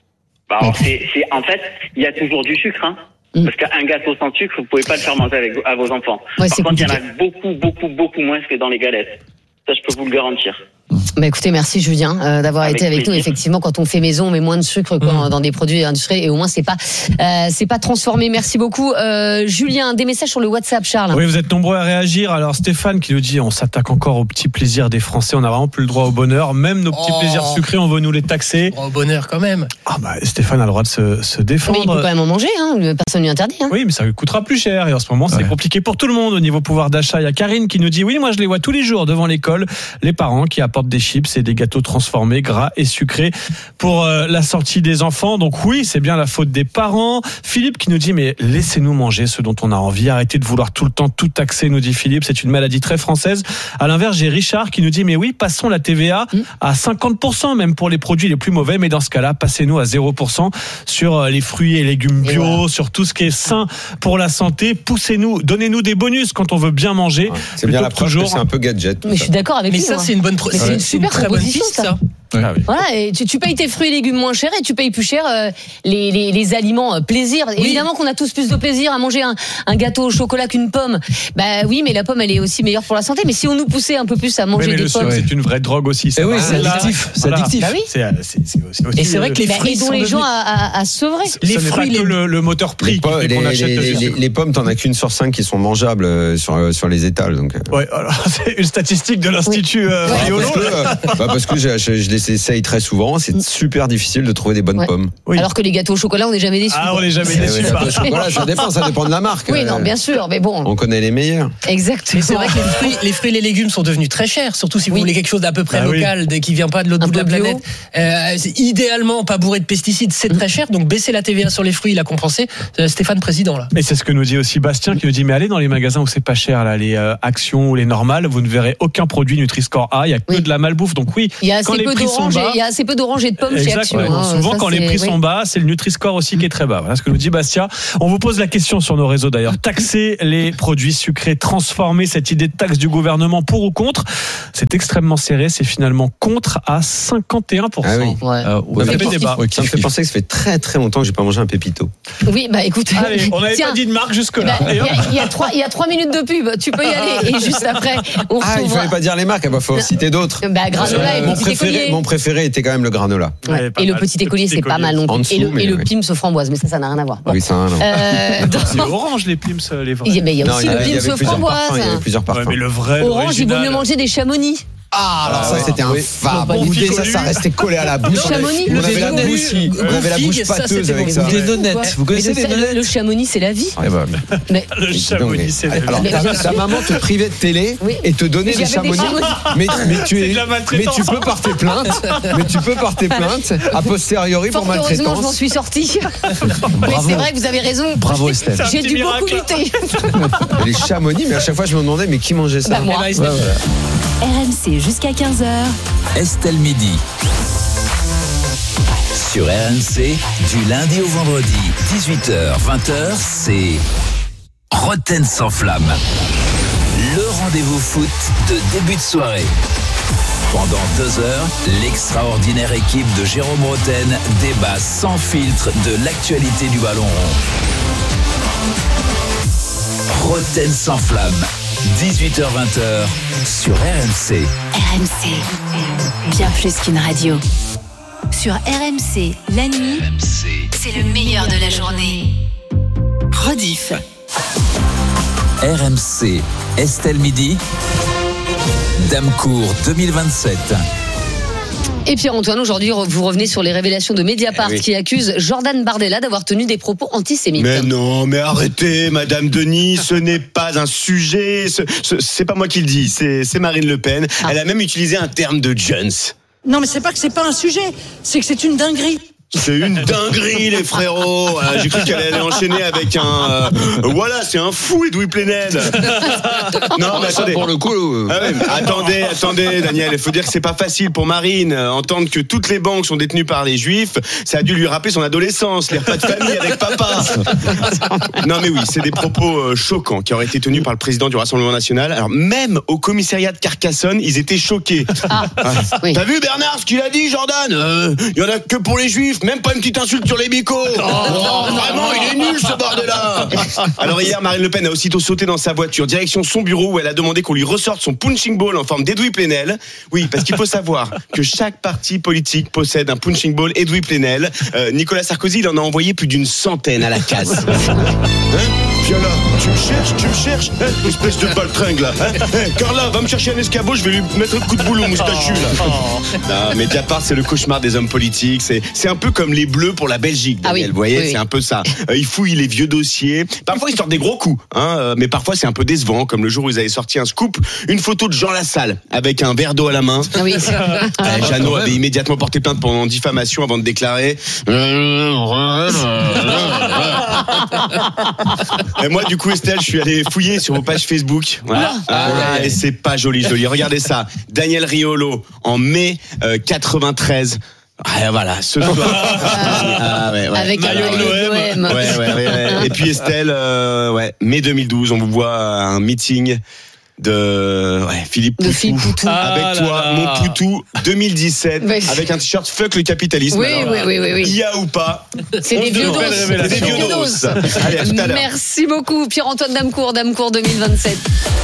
[SPEAKER 11] Bah alors c'est, c'est, en fait, il y a toujours du sucre, hein. Parce qu'un gâteau sans sucre, vous pouvez pas le faire manger avec à vos enfants.
[SPEAKER 1] Ouais,
[SPEAKER 11] Par contre,
[SPEAKER 1] compliqué.
[SPEAKER 11] il y en a beaucoup, beaucoup, beaucoup moins que dans les galettes. Ça, je peux vous le garantir.
[SPEAKER 1] Bah écoutez, merci Julien euh, d'avoir avec été avec plaisir. Nous. Effectivement, quand on fait maison, on met moins de sucre quoi, mmh. dans des produits industriels et au moins c'est pas euh, c'est pas transformé. Merci beaucoup, euh, Julien. Des messages sur le WhatsApp, Charles.
[SPEAKER 4] Oui, vous êtes nombreux à réagir. Alors Stéphane qui nous dit, on s'attaque encore aux petits plaisirs des Français. On n'a vraiment plus le droit au bonheur. Même nos petits oh. plaisirs sucrés, on veut nous les taxer.
[SPEAKER 5] Au bonheur quand même.
[SPEAKER 4] Ah bah Stéphane a le droit de se, se défendre.
[SPEAKER 1] Mais il peut quand même en manger, hein. Personne lui interdit. Hein.
[SPEAKER 4] Oui, mais ça lui coûtera plus cher. Et en ce moment, c'est ouais. compliqué pour tout le monde au niveau pouvoir d'achat. Il y a Karine qui nous dit, oui, moi je les vois tous les jours devant l'école. Les parents qui apportent des chips et des gâteaux transformés, gras et sucrés pour euh, la sortie des enfants. Donc oui, c'est bien la faute des parents. Philippe qui nous dit, mais laissez-nous manger ce dont on a envie. Arrêtez de vouloir tout le temps tout taxer, nous dit Philippe. C'est une maladie très française. À l'inverse, j'ai Richard qui nous dit, mais oui, passons la T V A mmh. à cinquante pour cent, même pour les produits les plus mauvais. Mais dans ce cas-là, passez-nous à zéro pour cent sur les fruits et légumes bio, et voilà. sur tout ce qui est sain pour la santé. Poussez-nous, donnez-nous des bonus quand on veut bien manger.
[SPEAKER 2] Ouais, c'est bien la preuve toujours... que c'est un peu gadget.
[SPEAKER 1] Mais ça. Je suis d'accord avec
[SPEAKER 5] mais
[SPEAKER 1] lui.
[SPEAKER 5] Mais ça,
[SPEAKER 1] hein.
[SPEAKER 5] c'est une bonne pro...
[SPEAKER 1] c'est, c'est une super
[SPEAKER 5] très bonne piste, ça.
[SPEAKER 4] Ah oui.
[SPEAKER 1] Voilà, et tu, tu payes tes fruits et légumes moins cher et tu payes plus cher euh, les, les, les aliments euh, plaisir. Oui. Évidemment qu'on a tous plus de plaisir à manger un, un gâteau au chocolat qu'une pomme. Bah oui, mais la pomme elle est aussi meilleure pour la santé. Mais si on nous poussait un peu plus à manger
[SPEAKER 4] oui, mais
[SPEAKER 1] des
[SPEAKER 4] le
[SPEAKER 1] pommes,
[SPEAKER 4] sucre, c'est une vraie drogue aussi.
[SPEAKER 3] Et oui, c'est addictif. C'est
[SPEAKER 4] voilà.
[SPEAKER 3] addictif.
[SPEAKER 1] Bah oui.
[SPEAKER 4] C'est, c'est, c'est aussi, aussi
[SPEAKER 5] et c'est vrai que les
[SPEAKER 1] bah,
[SPEAKER 5] fruits
[SPEAKER 1] aidons
[SPEAKER 5] sont
[SPEAKER 1] les gens
[SPEAKER 5] devenus...
[SPEAKER 1] à, à, à sevrer.
[SPEAKER 4] Les Ce fruits, n'est pas que le, le moteur prix
[SPEAKER 2] les,
[SPEAKER 4] qui fait
[SPEAKER 2] les,
[SPEAKER 4] qu'on achète
[SPEAKER 2] les,
[SPEAKER 4] le
[SPEAKER 2] les, les pommes, t'en as qu'une sur cinq qui sont mangeables euh, sur euh, sur les étals. Donc.
[SPEAKER 4] Ouais, alors c'est une statistique de l'Institut oui. euh,
[SPEAKER 2] ouais. Parce que, euh, bah parce que je, je, je les essaye très souvent. C'est super difficile de trouver des bonnes
[SPEAKER 1] ouais.
[SPEAKER 2] pommes.
[SPEAKER 1] Oui. Alors que les gâteaux au chocolat, on n'est jamais déçus.
[SPEAKER 4] Ah, on n'est jamais déçus.
[SPEAKER 2] Les gâteaux au chocolat, ça dépend, ça dépend de la marque.
[SPEAKER 1] Oui, non, bien sûr, mais bon.
[SPEAKER 2] On connaît les meilleurs.
[SPEAKER 1] Exactement.
[SPEAKER 5] C'est vrai que les fruits, les fruits et les légumes sont devenus très chers, surtout si vous oui. voulez quelque chose d'à peu près
[SPEAKER 4] ah,
[SPEAKER 5] local, oui. qui vient pas de l'autre bout de la bio. planète. Euh, c'est idéalement pas bourré de pesticides, c'est très cher. Donc baisser la T V A sur les fruits, il a compensé. Euh, Stéphane Président là.
[SPEAKER 4] Et c'est ce que nous dit aussi Bastien, qui nous dit mais allez dans les magasins où c'est pas cher là, les euh, Actions ou les normales, vous ne verrez aucun produit Nutri-Score A, il y a que oui. de la malbouffe. Donc oui,
[SPEAKER 1] il y a
[SPEAKER 4] quand
[SPEAKER 1] assez
[SPEAKER 4] les
[SPEAKER 1] peu
[SPEAKER 4] prix sont bas,
[SPEAKER 1] il y a assez peu d'oranges et de pommes
[SPEAKER 4] exact,
[SPEAKER 1] chez Action.
[SPEAKER 4] Ouais.
[SPEAKER 1] Hein,
[SPEAKER 4] souvent
[SPEAKER 1] ça,
[SPEAKER 4] quand les prix
[SPEAKER 1] oui.
[SPEAKER 4] sont bas, c'est le Nutri-Score aussi qui est très bas. Voilà ce que nous dit Bastien. On vous pose la question sur nos réseaux d'ailleurs. Taxer les produits sucrés transformés, cette idée de taxe du gouvernement, pour ou contre? C'est extrêmement serré, c'est finalement contre à cinquante et un pour cent. Ah oui.
[SPEAKER 1] Ouais.
[SPEAKER 4] Euh,
[SPEAKER 2] ouais, ça, fait débat. Ouais, ça me fait penser que ça fait très très longtemps que j'ai pas mangé un pépito.
[SPEAKER 1] Oui, bah écoute.
[SPEAKER 4] Allez, on n'avait pas dit de marque jusque-là.
[SPEAKER 1] Il bah, y, y, y a trois minutes de pub, tu peux y aller. Et juste après, on
[SPEAKER 2] Ah, il fallait pas dire les marques, il bah, faut citer d'autres.
[SPEAKER 1] Bah, granola euh, et
[SPEAKER 2] mon
[SPEAKER 1] petit
[SPEAKER 2] préféré,
[SPEAKER 1] écolier.
[SPEAKER 2] mon préféré était quand même le granola.
[SPEAKER 1] Ouais. Et le petit écolier, c'est pas mal non plus. Et le, et le
[SPEAKER 2] oui.
[SPEAKER 1] Pims aux framboises, mais ça, ça n'a rien à voir.
[SPEAKER 2] Bon. Oui, ça n'a rien à voir.
[SPEAKER 1] Euh, dans...
[SPEAKER 4] C'est orange les Pims, les vrais.
[SPEAKER 1] Mais il y a aussi
[SPEAKER 2] non,
[SPEAKER 1] le Pims aux framboises.
[SPEAKER 2] Il y avait plusieurs parfums.
[SPEAKER 4] Ouais, mais le vrai,
[SPEAKER 1] orange, il vaut mieux manger des chamonix.
[SPEAKER 2] Ah, alors ça,
[SPEAKER 4] ouais.
[SPEAKER 2] c'était un
[SPEAKER 1] oui.
[SPEAKER 2] fab.
[SPEAKER 1] Bon,
[SPEAKER 2] Goûter ça, ça restait collé à la bouche.
[SPEAKER 1] Le chamonix,
[SPEAKER 2] on avait la bouche, on avait la bouche pâteuse avec ça.
[SPEAKER 3] Des nonettes. Vous connaissez les nonettes?
[SPEAKER 1] Le chamonix, c'est la vie.
[SPEAKER 2] Ouais, bah,
[SPEAKER 1] mais...
[SPEAKER 4] Le chamonix, c'est la vie.
[SPEAKER 2] Alors, ta, ta maman te privait de télé oui. et te donnait des chamonix. Mais, mais tu es, mais tu peux porter plainte. Mais tu peux porter plainte a posteriori pour maltraitance.
[SPEAKER 1] Heureusement, je m'en suis sortie. Mais c'est vrai que vous avez raison.
[SPEAKER 3] Bravo Estelle.
[SPEAKER 1] J'ai dû beaucoup lutter.
[SPEAKER 2] Les chamonix, mais à chaque fois je me demandais mais qui mangeait ça?
[SPEAKER 1] Bah moi.
[SPEAKER 8] R M C jusqu'à quinze heures.
[SPEAKER 7] Estelle Midi. Sur R M C, du lundi au vendredi, dix-huit heures vingt heures, c'est Roten sans flamme. Le rendez-vous foot de début de soirée. Pendant deux heures, l'extraordinaire équipe de Jérôme Roten débat sans filtre de l'actualité du ballon rond. Roten sans flamme, dix-huit heures vingt heures sur R M C.
[SPEAKER 8] R M C, bien plus qu'une radio. Sur R M C, la nuit, R M C. C'est le meilleur de la journée. Rediff.
[SPEAKER 7] R M C, Estelle Midi, Damecourt deux mille vingt-sept.
[SPEAKER 1] Et Pierre-Antoine, aujourd'hui, vous revenez sur les révélations de Mediapart eh oui. qui accusent Jordan Bardella d'avoir tenu des propos antisémites.
[SPEAKER 12] Mais non, mais arrêtez, Madame Denis, ce n'est pas un sujet, ce, ce, c'est pas moi qui le dis, c'est, c'est Marine Le Pen. Ah. Elle a même utilisé un terme de Jones.
[SPEAKER 13] Non, mais c'est pas que c'est pas un sujet, c'est que c'est une dinguerie.
[SPEAKER 12] C'est une dinguerie, les frérots. Euh, j'ai cru qu'elle allait enchaîner avec un. Euh, voilà, c'est un fou, Edoui Plenel. Non, mais attendez.
[SPEAKER 2] Pour le coup. Euh...
[SPEAKER 12] Ah ouais, mais attendez, attendez, Daniel. Il faut dire que c'est pas facile pour Marine. Entendre que toutes les banques sont détenues par les Juifs, ça a dû lui rappeler son adolescence, les repas de famille avec papa. Non, mais oui, c'est des propos euh, choquants qui auraient été tenus par le président du Rassemblement National. Alors, même au commissariat de Carcassonne, ils étaient choqués. Ah, ah. Oui. T'as vu Bernard ce qu'il a dit, Jordan? euh, Il y en a que pour les Juifs. Même pas une petite insulte sur les bicos. Oh, oh, vraiment, il est nul ce bordel-là. Alors hier, Marine Le Pen a aussitôt sauté dans sa voiture, direction son bureau où elle a demandé qu'on lui ressorte son punching ball en forme d'Edoui Plenel. Oui, parce qu'il faut savoir que chaque parti politique possède un punching ball Edoui Plenel. Euh, Nicolas Sarkozy, il en a envoyé plus d'une centaine à la case. Hein? Viens là, tu me cherches, tu me cherches, hein, espèce de baltringue là. Hein, hein, Carla, va me chercher un escabeau, je vais lui mettre un coup de boulot moustachu là. Non, mais Mediapart, c'est le cauchemar des hommes politiques. C'est, c'est un peu comme les Bleus pour la Belgique, Daniel. Ah oui, vous voyez, oui, c'est oui. un peu ça. Euh, ils fouillent les vieux dossiers. Parfois, ils sortent des gros coups, hein, euh, mais parfois, c'est un peu décevant, comme le jour où ils avaient sorti un scoop, une photo de Jean Lassalle avec un verre d'eau à la main. Ah oui. euh, Jeannot avait immédiatement porté plainte pour diffamation avant de déclarer. Et moi, du coup, Estelle, je suis allé fouiller sur vos pages Facebook. Voilà. Ah, ah, et c'est pas joli, joli. Regardez ça. Daniel Riolo, en mai euh, quatre-vingt-treize. Ah, voilà, ce soir. Ah, ouais, ouais.
[SPEAKER 1] Avec un maillot de l'O M.
[SPEAKER 12] Ouais, ouais, ouais, ouais. Et puis Estelle, euh, ouais, mai deux mille douze, on vous voit à un meeting de ouais, Philippe Poutou.
[SPEAKER 1] De Philippe Poutou.
[SPEAKER 12] Ah avec toi,
[SPEAKER 4] là.
[SPEAKER 12] mon Poutou deux mille dix-sept,
[SPEAKER 1] ouais.
[SPEAKER 12] avec un t-shirt fuck le capitalisme.
[SPEAKER 1] Oui,
[SPEAKER 12] Alors,
[SPEAKER 1] oui, oui, oui, oui.
[SPEAKER 12] Il y a ou pas?
[SPEAKER 1] C'est des vieux dos.
[SPEAKER 12] C'est des vieux dos. Allez, à tout à l'heure.
[SPEAKER 1] Merci beaucoup, Pierre-Antoine Damecourt, Damecourt deux mille vingt-sept.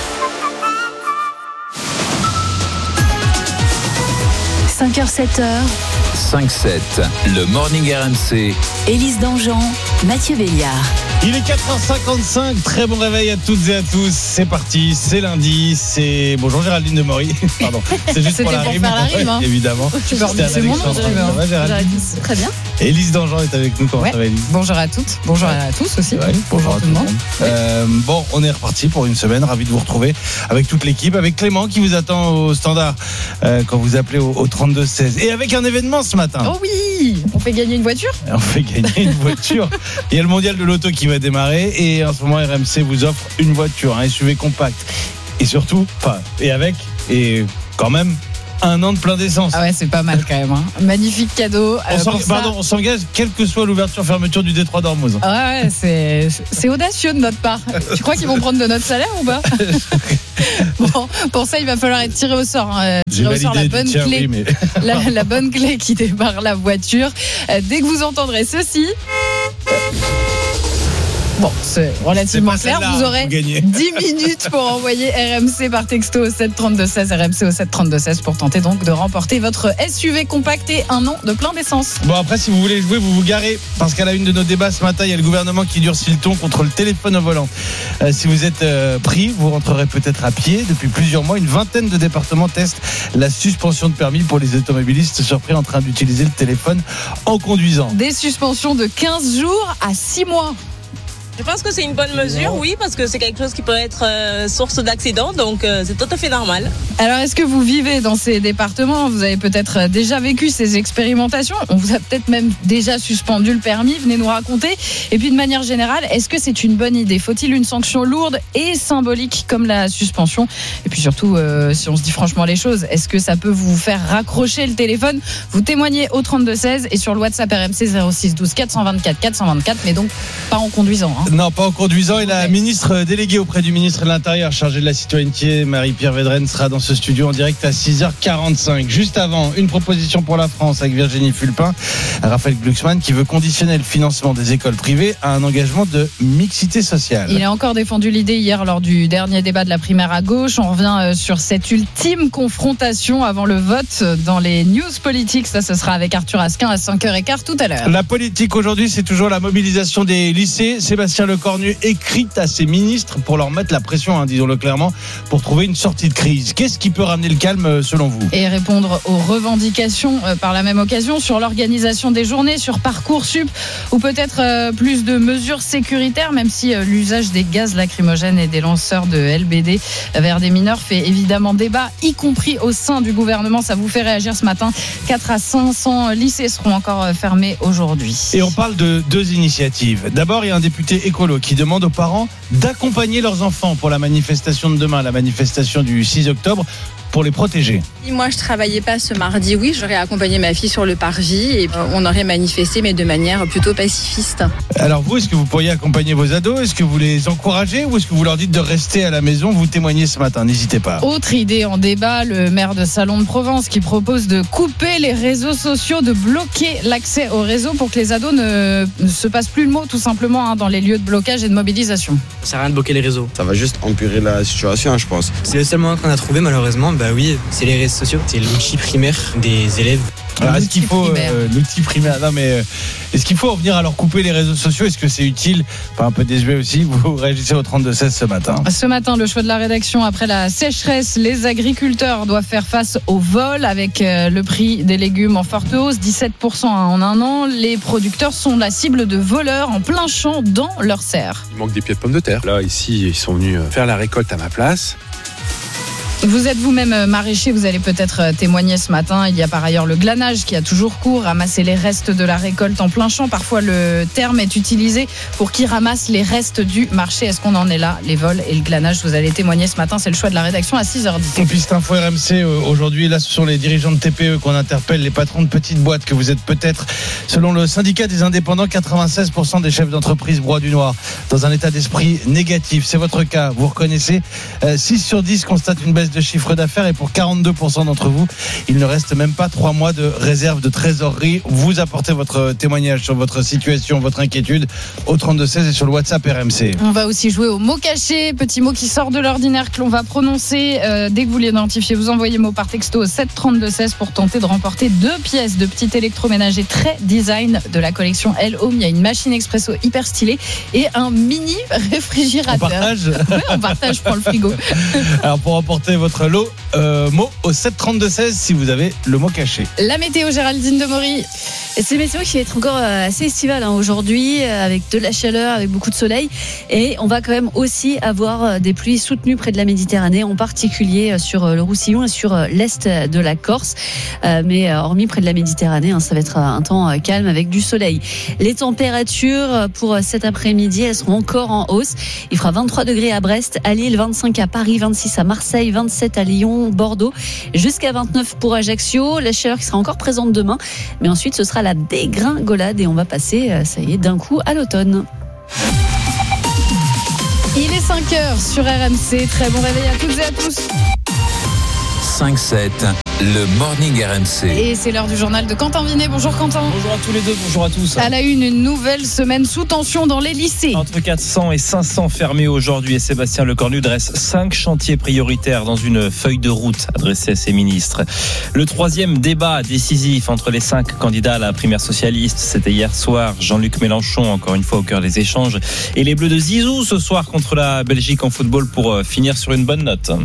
[SPEAKER 8] cinq heures sept heures.
[SPEAKER 7] cinq sept, le Morning R M C.
[SPEAKER 8] Élise Dangean, Mathieu Béliard.
[SPEAKER 9] Il est quatre heures cinquante-cinq, très bon réveil à toutes et à tous. C'est parti, c'est lundi, c'est... Bonjour Géraldine de Maury, pardon. C'est juste pour
[SPEAKER 10] C'était
[SPEAKER 9] la
[SPEAKER 10] pour
[SPEAKER 9] rime,
[SPEAKER 10] faire la rime, hein.
[SPEAKER 9] évidemment.
[SPEAKER 10] Tu peux remercier mon nom,
[SPEAKER 9] Ça va, Géraldine?
[SPEAKER 10] Très bien.
[SPEAKER 9] Élise Dangean est avec nous, comment
[SPEAKER 10] Ouais.
[SPEAKER 9] ça va Élise?
[SPEAKER 10] Bonjour à toutes, bonjour à tous aussi.
[SPEAKER 9] Ouais,
[SPEAKER 10] bonjour,
[SPEAKER 9] à
[SPEAKER 10] tout le monde.
[SPEAKER 9] Euh, bon, on est reparti pour une semaine, ravi de vous retrouver avec toute l'équipe, avec Clément qui vous attend au standard euh, quand vous appelez au, au trente-deux seize. Et avec un événement ce matin.
[SPEAKER 10] Oh oui, on fait gagner une voiture.
[SPEAKER 9] On fait gagner une voiture. Il y a le mondial de l'auto qui va démarrer et en ce moment R M C vous offre une voiture, un S U V compact et surtout, enfin, et avec et quand même un an de plein d'essence.
[SPEAKER 10] Ah ouais, c'est pas mal quand même. Hein. Magnifique cadeau.
[SPEAKER 9] On,
[SPEAKER 10] Euh,
[SPEAKER 9] s'eng-
[SPEAKER 10] pour ça-
[SPEAKER 9] pardon, on s'engage quelle que soit l'ouverture-fermeture du détroit d'Ormuz.
[SPEAKER 10] Ah ouais, c'est, c'est audacieux de notre part. Tu crois qu'ils vont prendre de notre salaire ou pas? Bon, pour ça, il va falloir être tiré au sort. Hein.
[SPEAKER 9] J'ai
[SPEAKER 10] Tirer au sort la
[SPEAKER 9] validé
[SPEAKER 10] bonne
[SPEAKER 9] du tien,
[SPEAKER 10] clé.
[SPEAKER 9] oui, mais...
[SPEAKER 10] la, la bonne clé qui démarre la voiture. Euh, dès que vous entendrez ceci. Bon, c'est relativement
[SPEAKER 9] C'est pas
[SPEAKER 10] clair.
[SPEAKER 9] celle-là,
[SPEAKER 10] Vous aurez
[SPEAKER 9] vous gagnez.
[SPEAKER 10] dix minutes pour envoyer R M C par texto au sept trente-deux seize, R M C au sept trente-deux seize pour tenter donc de remporter votre S U V compact et un an de plein d'essence.
[SPEAKER 9] Bon, après, si vous voulez jouer, vous vous garez. Parce qu'à la une de nos débats ce matin, il y a le gouvernement qui durcit le ton contre le téléphone au volant. Euh, si vous êtes euh, pris, vous rentrerez peut-être à pied. Depuis plusieurs mois, une vingtaine de départements testent la suspension de permis pour les automobilistes surpris en train d'utiliser le téléphone en conduisant.
[SPEAKER 10] Des suspensions de quinze jours à six mois.
[SPEAKER 14] Je pense que c'est une bonne mesure, oui, parce que c'est quelque chose qui peut être euh, source d'accident, donc euh, c'est tout à fait normal.
[SPEAKER 10] Alors, est-ce que vous vivez dans ces départements? Vous avez peut-être déjà vécu ces expérimentations. On vous a peut-être même déjà suspendu le permis. Venez nous raconter. Et puis, de manière générale, est-ce que c'est une bonne idée? Faut-il une sanction lourde et symbolique comme la suspension? Et puis surtout, euh, si on se dit franchement les choses, est-ce que ça peut vous faire raccrocher le téléphone? Vous témoignez au trente-deux seize et sur le WhatsApp R M C zéro six douze quatre cent vingt-quatre quatre cent vingt-quatre, mais donc pas en conduisant. Hein.
[SPEAKER 9] Non, pas en conduisant. Et la ministre déléguée auprès du ministre de l'Intérieur chargée de la citoyenneté, Marie-Pierre Védrenne, sera dans ce studio en direct à six heures quarante-cinq. Juste avant, une proposition pour la France avec Virginie Fulpin, Raphaël Glucksmann, qui veut conditionner le financement des écoles privées à un engagement de mixité sociale.
[SPEAKER 10] Il a encore défendu l'idée hier lors du dernier débat de la primaire à gauche. On revient sur cette ultime confrontation avant le vote dans les news politiques. Ça, ce sera avec Arthur Asquin à cinq heures quinze tout à l'heure.
[SPEAKER 9] La politique aujourd'hui, c'est toujours la mobilisation des lycées. Sébastien Lecornu écrit à ses ministres pour leur mettre la pression, hein, disons-le clairement, pour trouver une sortie de crise. Qu'est-ce qui peut ramener le calme selon vous?
[SPEAKER 10] Et répondre aux revendications euh, par la même occasion sur l'organisation des journées, sur Parcoursup ou peut-être euh, plus de mesures sécuritaires, même si euh, l'usage des gaz lacrymogènes et des lanceurs de L B D vers des mineurs fait évidemment débat, y compris au sein du gouvernement. Ça vous fait réagir ce matin. quatre à cinq cents lycées seront encore fermés aujourd'hui.
[SPEAKER 9] Et on parle de deux initiatives. D'abord, il y a un député écolo qui demande aux parents d'accompagner leurs enfants pour la manifestation de demain, la manifestation du six octobre, pour les protéger.
[SPEAKER 15] Si moi je travaillais pas ce mardi, oui, j'aurais accompagné ma fille sur le parvis et on aurait manifesté, mais de manière plutôt pacifiste.
[SPEAKER 9] Alors vous, est-ce que vous pourriez accompagner vos ados? Est-ce que vous les encouragez ou est-ce que vous leur dites de rester à la maison? Vous témoignez ce matin, n'hésitez pas.
[SPEAKER 10] Autre idée en débat, le maire de Salon de Provence qui propose de couper les réseaux sociaux, de bloquer l'accès aux réseaux pour que les ados ne, ne se passent plus le mot tout simplement hein, dans les lieux de blocage et de mobilisation.
[SPEAKER 16] Ça sert à rien de bloquer les réseaux.
[SPEAKER 17] Ça va juste empirer la situation, je pense.
[SPEAKER 16] C'est le seul moyen qu'on a trouvé malheureusement. Bah oui, c'est les réseaux sociaux. C'est l'outil primaire des élèves.
[SPEAKER 9] Alors, est-ce qu'il faut euh, l'outil primaire? Non, mais euh, est-ce qu'il faut en venir à leur couper les réseaux sociaux? Est-ce que c'est utile? Enfin, un peu désuet aussi. Vous réagissez au trente-deux seize ce matin.
[SPEAKER 10] Ce matin, le choix de la rédaction après la sécheresse, les agriculteurs doivent faire face au vol avec euh, le prix des légumes en forte hausse, dix-sept pour cent en un an. Les producteurs sont la cible de voleurs en plein champ dans leurs serres.
[SPEAKER 18] Il manque des pieds de pommes de terre. Là, ici, ils sont venus faire la récolte à ma place.
[SPEAKER 10] Vous êtes vous-même maraîcher, vous allez peut-être témoigner ce matin. Il y a par ailleurs le glanage qui a toujours cours, ramasser les restes de la récolte en plein champ. Parfois le terme est utilisé pour qui ramasse les restes du marché. Est-ce qu'on en est là? Les vols et le glanage, vous allez témoigner ce matin, c'est le choix de la rédaction à six heures dix.
[SPEAKER 9] Et puis cette info R M C aujourd'hui, là ce sont les dirigeants de T P E qu'on interpelle, les patrons de petites boîtes que vous êtes peut-être. Selon le syndicat des indépendants, quatre-vingt-seize pour cent des chefs d'entreprise broient du noir dans un état d'esprit négatif. C'est votre cas, vous reconnaissez. euh, six sur dix constatent une baisse de chiffre d'affaires et pour quarante-deux pour cent d'entre vous, il ne reste même pas trois mois de réserve de trésorerie. Vous apportez votre témoignage sur votre situation, votre inquiétude au trente-deux seize et sur le WhatsApp R M C.
[SPEAKER 10] On va aussi jouer au mot caché, petit mot qui sort de l'ordinaire que l'on va prononcer. Euh, dès que vous l'identifiez, vous envoyez mot par texto au sept trente-deux seize pour tenter de remporter deux pièces de petit électroménager très design de la collection L Home. Il y a une machine expresso hyper stylée et un mini réfrigérateur.
[SPEAKER 9] On partage
[SPEAKER 10] ouais, on partage pour le frigo.
[SPEAKER 9] Alors pour remporter votre lot, euh, mot au sept trente-deux seize si vous avez le mot caché.
[SPEAKER 10] La météo, Géraldine Demory.
[SPEAKER 18] C'est une météo qui va être encore assez estivale hein, aujourd'hui, avec de la chaleur, avec beaucoup de soleil. Et on va quand même aussi avoir des pluies soutenues près de la Méditerranée, en particulier sur le Roussillon et sur l'est de la Corse. Mais hormis près de la Méditerranée, hein, ça va être un temps calme avec du soleil. Les températures pour cet après-midi, elles seront encore en hausse. Il fera vingt-trois degrés à Brest, à Lille, vingt-cinq à Paris, vingt-six à Marseille, vingt-sept à Lyon, Bordeaux, jusqu'à vingt-neuf pour Ajaccio. La chaleur qui sera encore présente demain, mais ensuite ce sera la dégringolade et on va passer, ça y est, d'un coup à l'automne.
[SPEAKER 10] Il est cinq heures sur R M C. Très bon réveil à toutes et à tous.
[SPEAKER 7] cinq sept, le Morning R M C.
[SPEAKER 10] Et c'est l'heure du journal de Quentin Vinet. Bonjour Quentin.
[SPEAKER 19] Bonjour à tous les deux, bonjour à tous.
[SPEAKER 10] À la une, une nouvelle semaine sous tension dans les lycées.
[SPEAKER 19] Entre quatre cents et cinq cents fermés aujourd'hui et Sébastien Lecornu dresse cinq chantiers prioritaires dans une feuille de route adressée à ses ministres. Le troisième débat décisif entre les cinq candidats à la primaire socialiste, c'était hier soir. Jean-Luc Mélenchon, encore une fois au cœur des échanges, et les Bleus de Zizou ce soir contre la Belgique en football pour finir sur une bonne note.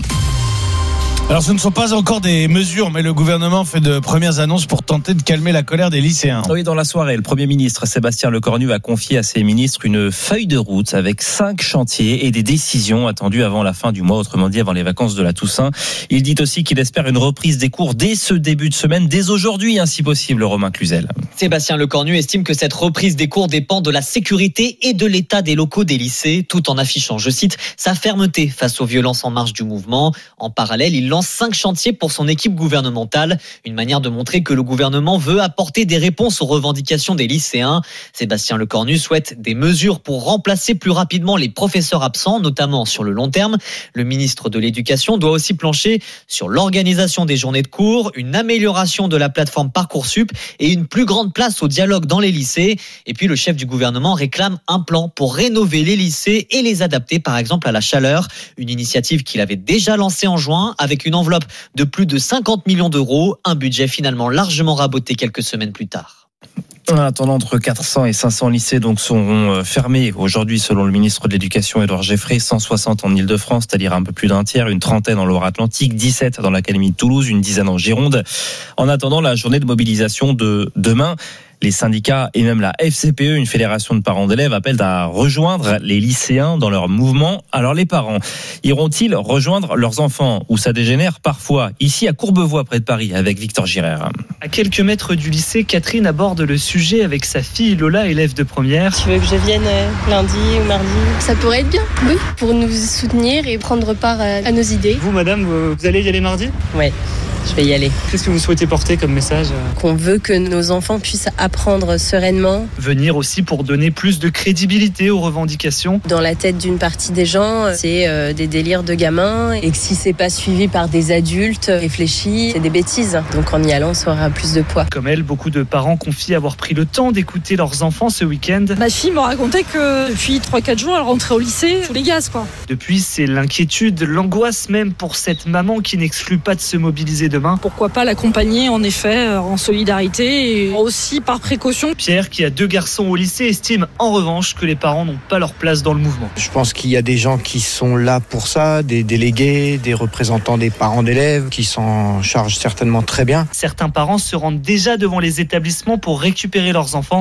[SPEAKER 9] Alors ce ne sont pas encore des mesures, mais le gouvernement fait de premières annonces pour tenter de calmer la colère des lycéens.
[SPEAKER 19] Oui, dans la soirée, le Premier ministre Sébastien Lecornu a confié à ses ministres une feuille de route avec cinq chantiers et des décisions attendues avant la fin du mois, autrement dit avant les vacances de la Toussaint. Il dit aussi qu'il espère une reprise des cours dès ce début de semaine, dès aujourd'hui, hein, si possible, Romain Cluzel.
[SPEAKER 20] Sébastien Lecornu estime que cette reprise des cours dépend de la sécurité et de l'état des locaux des lycées, tout en affichant, je cite, sa fermeté face aux violences en marge du mouvement. En parallèle, il lance cinq chantiers pour son équipe gouvernementale, une manière de montrer que le gouvernement veut apporter des réponses aux revendications des lycéens. Sébastien Lecornu souhaite des mesures pour remplacer plus rapidement les professeurs absents, notamment sur le long terme. Le ministre de l'Éducation doit aussi plancher sur l'organisation des journées de cours, une amélioration de la plateforme Parcoursup et une plus grande place au dialogue dans les lycées. Et puis le chef du gouvernement réclame un plan pour rénover les lycées et les adapter par exemple à la chaleur, une initiative qu'il avait déjà lancée en juin avec une enveloppe de plus de cinquante millions d'euros, un budget finalement largement raboté quelques semaines plus tard.
[SPEAKER 19] En attendant, entre quatre cents et cinq cents lycées donc seront fermés aujourd'hui selon le ministre de l'Éducation Édouard Geffray, cent soixante en Ile-de-France, c'est-à-dire un peu plus d'un tiers, une trentaine en Loire-Atlantique, dix-sept dans l'Académie de Toulouse, une dizaine en Gironde. En attendant la journée de mobilisation de demain, les syndicats et même la F C P E, une fédération de parents d'élèves, appellent à rejoindre les lycéens dans leur mouvement. Alors les parents, iront-ils rejoindre leurs enfants où ça dégénère parfois? Ici à Courbevoie, près de Paris, avec Victor Girard.
[SPEAKER 21] À quelques mètres du lycée, Catherine aborde le sujet avec sa fille Lola, élève de première.
[SPEAKER 22] Tu veux que je vienne lundi ou mardi?
[SPEAKER 23] Ça pourrait être bien, oui, pour nous soutenir et prendre part à nos idées.
[SPEAKER 21] Vous, madame, vous allez y aller mardi?
[SPEAKER 22] Oui. Je vais y aller.
[SPEAKER 21] Qu'est-ce que vous souhaitez porter comme message?
[SPEAKER 23] Qu'on veut que nos enfants puissent apprendre sereinement.
[SPEAKER 21] Venir aussi pour donner plus de crédibilité aux revendications.
[SPEAKER 23] Dans la tête d'une partie des gens, c'est euh, des délires de gamins et que si c'est pas suivi par des adultes réfléchis, c'est des bêtises. Donc en y allant, ça aura plus de poids.
[SPEAKER 21] Comme elle, beaucoup de parents confient avoir pris le temps d'écouter leurs enfants ce week-end.
[SPEAKER 24] Ma fille m'a raconté que depuis trois quatre jours, elle rentrait au lycée sous les gaz, quoi.
[SPEAKER 21] Depuis, c'est l'inquiétude, l'angoisse même pour cette maman qui n'exclut pas de se mobiliser demain.
[SPEAKER 24] Pourquoi pas l'accompagner en effet en solidarité et aussi par précaution.
[SPEAKER 21] Pierre, qui a deux garçons au lycée, estime en revanche que les parents n'ont pas leur place dans le mouvement.
[SPEAKER 25] Je pense qu'il y a des gens qui sont là pour ça, des délégués, des représentants des parents d'élèves qui s'en chargent certainement très bien.
[SPEAKER 21] Certains parents se rendent déjà devant les établissements pour récupérer leurs enfants.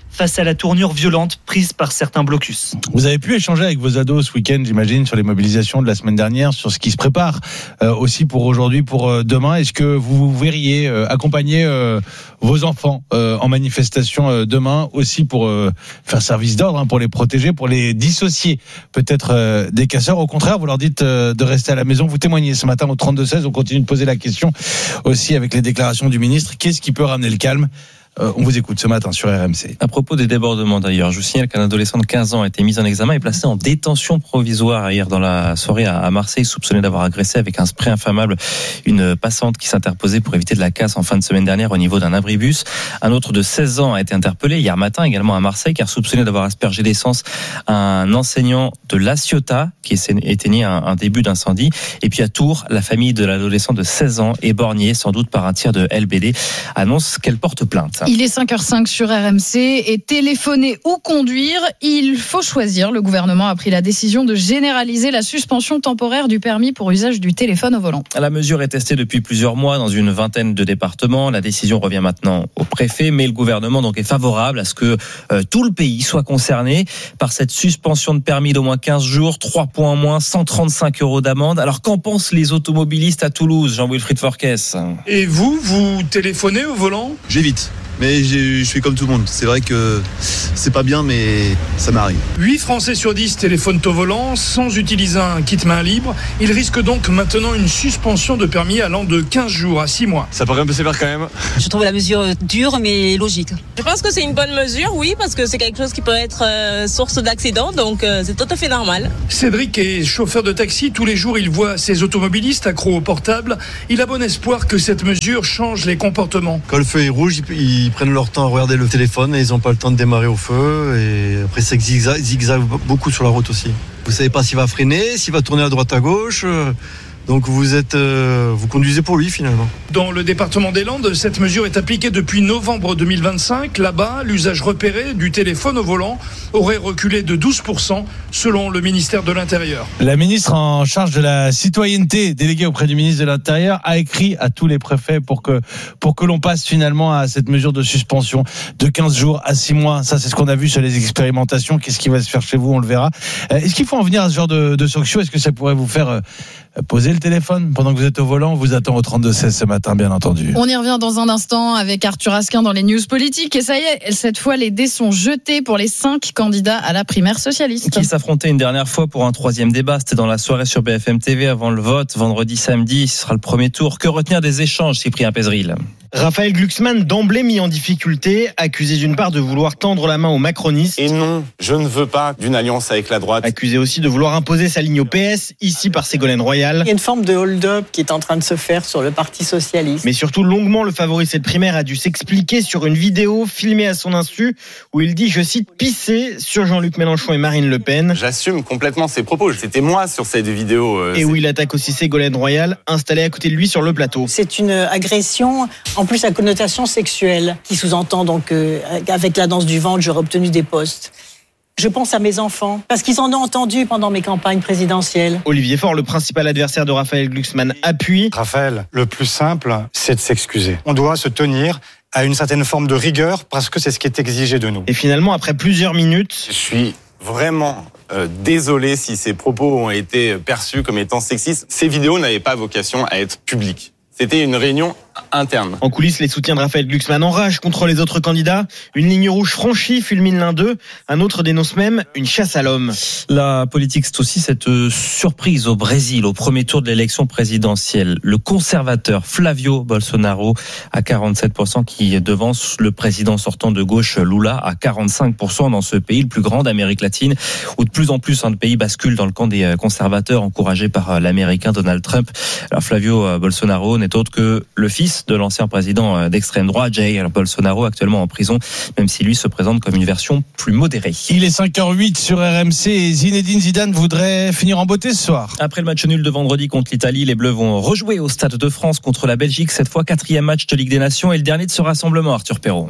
[SPEAKER 21] face à la tournure violente prise par certains blocus.
[SPEAKER 9] Vous avez pu échanger avec vos ados ce week-end, j'imagine, sur les mobilisations de la semaine dernière, sur ce qui se prépare euh, aussi pour aujourd'hui, pour euh, demain. Est-ce que vous verriez euh, accompagner euh, vos enfants euh, en manifestation euh, demain, aussi pour euh, faire service d'ordre, hein, pour les protéger, pour les dissocier peut-être euh, des casseurs? Au contraire, vous leur dites euh, de rester à la maison. Vous témoignez ce matin au trente-deux seize. On continue de poser la question aussi avec les déclarations du ministre. Qu'est-ce qui peut ramener le calme? Euh, on vous écoute ce matin sur R M C.
[SPEAKER 19] À propos des débordements d'ailleurs, je vous signale qu'un adolescent de quinze ans a été mis en examen et placé en détention provisoire hier dans la soirée à Marseille, soupçonné d'avoir agressé avec un spray inflammable une passante qui s'interposait pour éviter de la casse en fin de semaine dernière au niveau d'un abribus. Un autre de seize ans a été interpellé hier matin également à Marseille car soupçonné d'avoir aspergé d'essence un enseignant de La Ciotat qui éteignait un, un début d'incendie. Et puis à Tours, la famille de l'adolescent de seize ans éborgnée sans doute par un tir de L B D annonce qu'elle porte plainte.
[SPEAKER 10] Il est cinq heures cinq sur R M C et téléphoner ou conduire, il faut choisir. Le gouvernement a pris la décision de généraliser la suspension temporaire du permis pour usage du téléphone au volant.
[SPEAKER 19] La mesure est testée depuis plusieurs mois dans une vingtaine de départements. La décision revient maintenant au préfet, mais le gouvernement donc est favorable à ce que euh, tout le pays soit concerné par cette suspension de permis d'au moins quinze jours, trois points en moins, cent trente-cinq euros d'amende. Alors qu'en pensent les automobilistes à Toulouse, Jean-Wilfried Forquès?
[SPEAKER 3] Et vous, vous téléphonez au volant?
[SPEAKER 5] J'évite. Mais je suis comme tout le monde. C'est vrai que c'est pas bien, mais ça m'arrive.
[SPEAKER 3] huit Français sur dix téléphonent au volant sans utiliser un kit main libre. Ils risquent donc maintenant une suspension de permis allant de quinze jours à six mois.
[SPEAKER 5] Ça paraît un peu sévère quand même.
[SPEAKER 6] Je trouve la mesure dure mais logique.
[SPEAKER 14] Je pense que c'est une bonne mesure, oui, parce que c'est quelque chose qui peut être euh, source d'accident, donc euh, c'est tout à fait normal.
[SPEAKER 3] Cédric est chauffeur de taxi. Tous les jours, il voit ses automobilistes accros au portable. Il a bon espoir que cette mesure change les comportements.
[SPEAKER 5] Quand le feu est rouge, il Ils prennent leur temps à regarder le téléphone et ils n'ont pas le temps de démarrer au feu. Et après, c'est zigzag, zigzag beaucoup sur la route aussi. Vous ne savez pas s'il va freiner, s'il va tourner à droite à gauche. Donc vous êtes, euh, vous conduisez pour lui finalement.
[SPEAKER 3] Dans le département des Landes, cette mesure est appliquée depuis novembre deux mille vingt-cinq. Là-bas, l'usage repéré du téléphone au volant aurait reculé de douze pour cent selon le ministère de l'Intérieur.
[SPEAKER 9] La ministre en charge de la citoyenneté, déléguée auprès du ministre de l'Intérieur, a écrit à tous les préfets pour que, pour que l'on passe finalement à cette mesure de suspension de quinze jours à six mois. Ça, c'est ce qu'on a vu sur les expérimentations. Qu'est-ce qui va se faire chez vous? On le verra. Est-ce qu'il faut en venir à ce genre de, de sanction? Est-ce que ça pourrait vous faire euh, poser le téléphone pendant que vous êtes au volant? On vous attend au trente-deux seize ce matin, bien entendu.
[SPEAKER 10] On y revient dans un instant avec Arthur Asquin dans les news politiques. Et ça y est, cette fois, les dés sont jetés pour les cinq candidats à la primaire socialiste.
[SPEAKER 19] Qui s'affrontaient une dernière fois pour un troisième débat. C'était dans la soirée sur B F M T V avant le vote, vendredi, samedi. Ce sera le premier tour. Que retenir des échanges, Cyprien Pézeril?
[SPEAKER 11] Raphaël Glucksmann, d'emblée mis en difficulté, accusé d'une part de vouloir tendre la main aux macronistes.
[SPEAKER 13] Et non, je ne veux pas d'une alliance avec la droite.
[SPEAKER 11] Accusé aussi de vouloir imposer sa ligne au P S, ici par Ségolène Royal.
[SPEAKER 22] Il y a une forme de hold-up qui est en train de se faire sur le Parti Socialiste.
[SPEAKER 11] Mais surtout, longuement, le favori cette primaire a dû s'expliquer sur une vidéo filmée à son insu, où il dit, je cite, pisser sur Jean-Luc Mélenchon et Marine Le Pen.
[SPEAKER 13] J'assume complètement ses propos. C'était moi sur cette vidéo. Euh,
[SPEAKER 11] et où il attaque aussi Ségolène Royal, installée à côté de lui sur le plateau.
[SPEAKER 22] C'est une agression, en plus à connotation sexuelle, qui sous-entend donc euh, avec la danse du ventre, j'aurais obtenu des postes. Je pense à mes enfants, parce qu'ils en ont entendu pendant mes campagnes présidentielles.
[SPEAKER 11] Olivier Faure, le principal adversaire de Raphaël Glucksmann, appuie.
[SPEAKER 26] Raphaël, le plus simple, c'est de s'excuser. On doit se tenir à une certaine forme de rigueur, parce que c'est ce qui est exigé de nous.
[SPEAKER 11] Et finalement, après plusieurs minutes...
[SPEAKER 13] Je suis vraiment euh, désolé si ces propos ont été perçus comme étant sexistes. Ces vidéos n'avaient pas vocation à être publiques. C'était une réunion interne.
[SPEAKER 11] En coulisses, les soutiens de Raphaël Glucksmann enragent contre les autres candidats. Une ligne rouge franchie, fulmine l'un d'eux. Un autre dénonce même une chasse à l'homme.
[SPEAKER 19] La politique, c'est aussi cette surprise au Brésil, au premier tour de l'élection présidentielle. Le conservateur Flavio Bolsonaro à quarante-sept pour cent qui devance le président sortant de gauche Lula à quarante-cinq pour cent dans ce pays, le plus grand d'Amérique latine, où de plus en plus un pays bascule dans le camp des conservateurs, encouragé par l'américain Donald Trump. Alors Flavio Bolsonaro n'est autre que le fils de l'ancien président d'extrême droite, Jair Bolsonaro, actuellement en prison, même si lui se présente comme une version plus modérée.
[SPEAKER 9] Il est cinq heures huit sur R M C et Zinedine Zidane voudrait finir en beauté ce soir.
[SPEAKER 19] Après le match nul de vendredi contre l'Italie, les Bleus vont rejouer au Stade de France contre la Belgique, cette fois quatrième match de Ligue des Nations et le dernier de ce rassemblement, Arthur Perrault.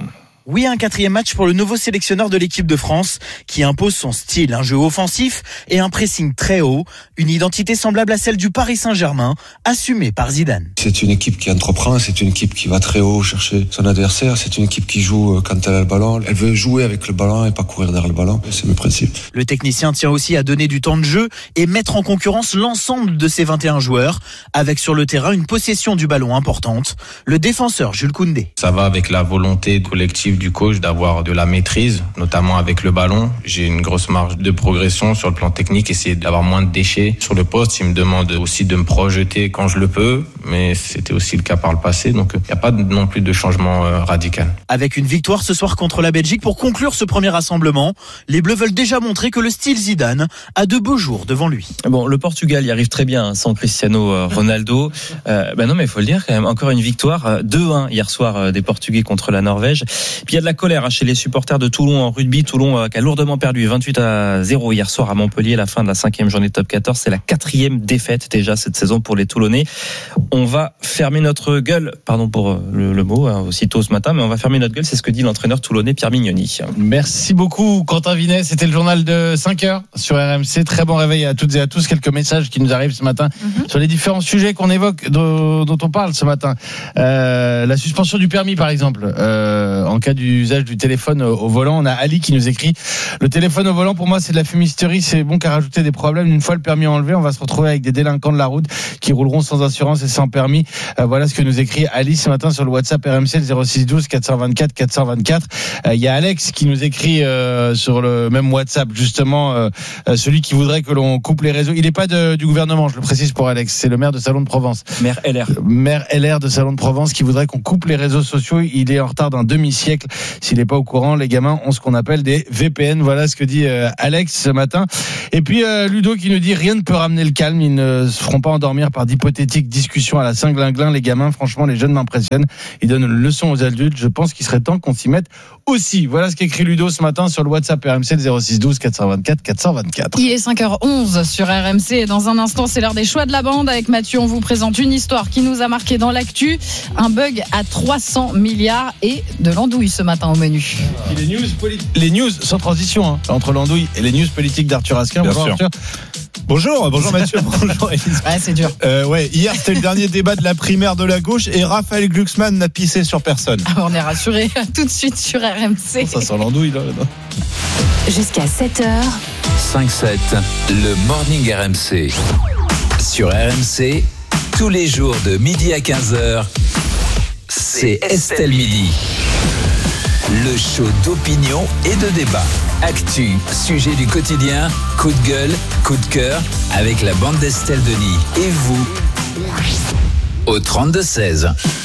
[SPEAKER 1] Oui, un quatrième match pour le nouveau sélectionneur de l'équipe de France qui impose son style, un jeu offensif et un pressing très haut, une identité semblable à celle du Paris Saint-Germain, assumée par Zidane.
[SPEAKER 2] C'est une équipe qui entreprend, c'est une équipe qui va très haut chercher son adversaire, c'est une équipe qui joue quand elle a le ballon, elle veut jouer avec le ballon et pas courir derrière le ballon, c'est le principe.
[SPEAKER 1] Le technicien tient aussi à donner du temps de jeu et mettre en concurrence l'ensemble de ses vingt et un joueurs, avec sur le terrain une possession du ballon importante. Le défenseur Jules Koundé.
[SPEAKER 4] Ça va avec la volonté collective du coach d'avoir de la maîtrise, notamment avec le ballon. J'ai une grosse marge de progression sur le plan technique, essayer d'avoir moins de déchets sur le poste. Il me demande aussi de me projeter quand je le peux, mais c'était aussi le cas par le passé, donc il n'y a pas non plus de changement euh, radical.
[SPEAKER 1] Avec une victoire ce soir contre la Belgique pour conclure ce premier rassemblement, les Bleus veulent déjà montrer que le style Zidane a de beaux jours devant lui.
[SPEAKER 19] Bon, le Portugal y arrive très bien sans Cristiano Ronaldo. Euh, ben non, mais il faut le dire quand même, encore une victoire, deux un hier soir des Portugais contre la Norvège. Puis il y a de la colère chez les supporters de Toulon en rugby. Toulon qui a lourdement perdu vingt-huit à zéro hier soir à Montpellier, la fin de la cinquième journée de top quatorze. C'est la quatrième défaite déjà cette saison pour les Toulonnais. On va fermer notre gueule, pardon pour le, le mot, hein, aussitôt ce matin, mais on va fermer notre gueule, c'est ce que dit l'entraîneur toulonnais Pierre Mignoni.
[SPEAKER 9] Merci beaucoup Quentin Vinet, c'était le journal de cinq heures sur R M C. Très bon réveil à toutes et à tous. Quelques messages qui nous arrivent ce matin mm-hmm. sur les différents sujets qu'on évoque, dont, dont on parle ce matin. Euh, la suspension du permis par exemple, euh, en cas d'usage du téléphone au, au volant. On a Ali qui nous écrit: le téléphone au volant pour moi c'est de la fumisterie, c'est bon qu'à rajouter des problèmes. Une fois le permis enlevé, on va se retrouver avec des délinquants de la route qui rouleront sans assurance et sans permis. Euh, voilà ce que nous écrit Ali ce matin sur le WhatsApp R M C, le zéro six douze quatre cent vingt-quatre quatre cent vingt-quatre. Il euh, y a Alex qui nous écrit euh, sur le même WhatsApp justement, euh, celui qui voudrait que l'on coupe les réseaux. Il n'est pas de, du gouvernement, je le précise pour Alex, c'est le maire de Salon de Provence.
[SPEAKER 19] Maire L R.
[SPEAKER 9] Maire L R de Salon de Provence qui voudrait qu'on coupe les réseaux sociaux. Il est en retard d'un demi-siècle. S'il n'est pas au courant, les gamins ont ce qu'on appelle des V P N. Voilà ce que dit euh, Alex ce matin. Et puis euh, Ludo qui nous dit: rien ne peut ramener le calme. Ils ne se feront pas endormir par d'hypothétiques discussions à la Saint-Glinglin. Les gamins, franchement, les jeunes m'impressionnent. Ils donnent une leçon aux adultes. Je pense qu'il serait temps qu'on s'y mette aussi. Voilà ce qu'écrit Ludo ce matin sur le WhatsApp R M C, le zéro six douze quatre cent vingt-quatre quatre cent vingt-quatre.
[SPEAKER 10] Il est cinq heures onze sur R M C et dans un instant c'est l'heure des choix de la bande. Avec Mathieu, on vous présente une histoire qui nous a marqué dans l'actu. Un bug à trois cents milliards et de l'andouille ce matin au menu.
[SPEAKER 9] Les news, politi- les news sans transition hein, entre l'andouille et les news politiques d'Arthur Asquin.
[SPEAKER 8] Bien
[SPEAKER 9] bonjour
[SPEAKER 8] sûr.
[SPEAKER 9] Arthur.
[SPEAKER 8] Bonjour, bonjour Mathieu, bonjour Élise.
[SPEAKER 10] Ouais, c'est dur.
[SPEAKER 8] Euh, ouais, hier c'était le dernier débat de la primaire de la gauche et Raphaël Glucksmann n'a pissé sur personne.
[SPEAKER 10] Ah, on est rassurés tout de suite sur R M C.
[SPEAKER 9] Ça sent l'andouille là. là.
[SPEAKER 12] Jusqu'à sept heures.
[SPEAKER 7] cinq sept, le Morning R M C. Sur R M C, tous les jours de midi à quinze heures, c'est Estelle Midi. Le show d'opinion et de débat. Actu, sujet du quotidien, coup de gueule, coup de cœur, avec la bande d'Estelle Denis. Et vous, au trente-deux seize.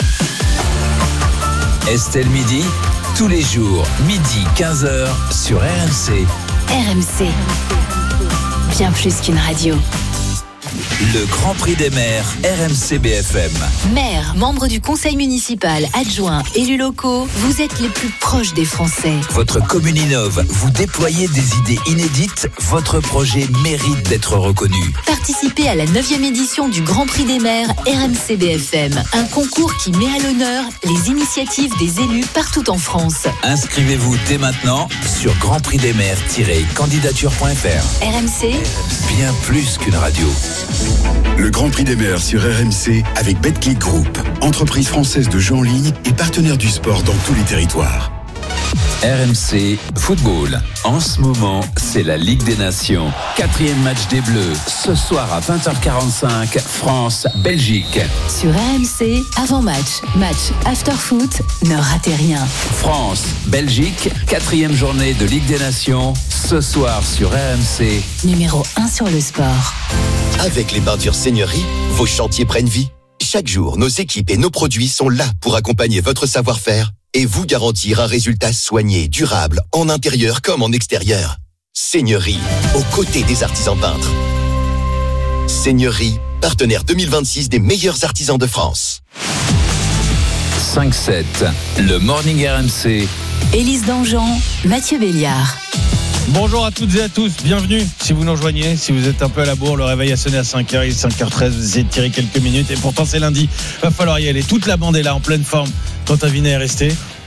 [SPEAKER 7] Estelle Midi, tous les jours, midi quinze heures, sur R M C.
[SPEAKER 12] R M C. Bien plus qu'une radio.
[SPEAKER 7] Le Grand Prix des maires, R M C B F M.
[SPEAKER 12] Maires, membres du conseil municipal, adjoints, élus locaux, vous êtes les plus proches des Français.
[SPEAKER 7] Votre commune innove, vous déployez des idées inédites, votre projet mérite d'être reconnu.
[SPEAKER 12] Participez à la neuvième édition du Grand Prix des maires R M C B F M, un concours qui met à l'honneur les initiatives des élus partout en France.
[SPEAKER 7] Inscrivez-vous dès maintenant sur grand prix des maires tiret candidature point f r.
[SPEAKER 12] R M C,
[SPEAKER 7] bien plus qu'une radio.
[SPEAKER 15] Le Grand Prix des maires sur R M C avec Betclic Group, entreprise française de jeux en ligne et partenaire du sport dans tous les territoires.
[SPEAKER 7] R M C Football. En ce moment, c'est la Ligue des Nations. Quatrième match des Bleus. Ce soir à vingt heures quarante-cinq, France-Belgique.
[SPEAKER 12] sur R M C, avant-match, match, after-foot, ne ratez rien.
[SPEAKER 7] France-Belgique, quatrième journée de Ligue des Nations. Ce soir sur R M C.
[SPEAKER 12] Numéro un sur le sport.
[SPEAKER 27] Avec les peintures Seigneurie, vos chantiers prennent vie. Chaque jour, nos équipes et nos produits sont là pour accompagner votre savoir-faire et vous garantir un résultat soigné, durable, en intérieur comme en extérieur. Seigneurie, aux côtés des artisans peintres. Seigneurie, partenaire deux mille vingt-six des meilleurs artisans de France.
[SPEAKER 7] cinq sept, le Morning R M C.
[SPEAKER 12] Élise Dangean, Mathieu Béliard.
[SPEAKER 9] Bonjour à toutes et à tous, bienvenue si vous nous rejoignez, si vous êtes un peu à la bourre, le réveil a sonné à cinq heures, il est cinq heures treize, vous essayez de tirer quelques minutes et pourtant c'est lundi, va falloir y aller, toute la bande est là en pleine forme, Quentin Vinet est resté.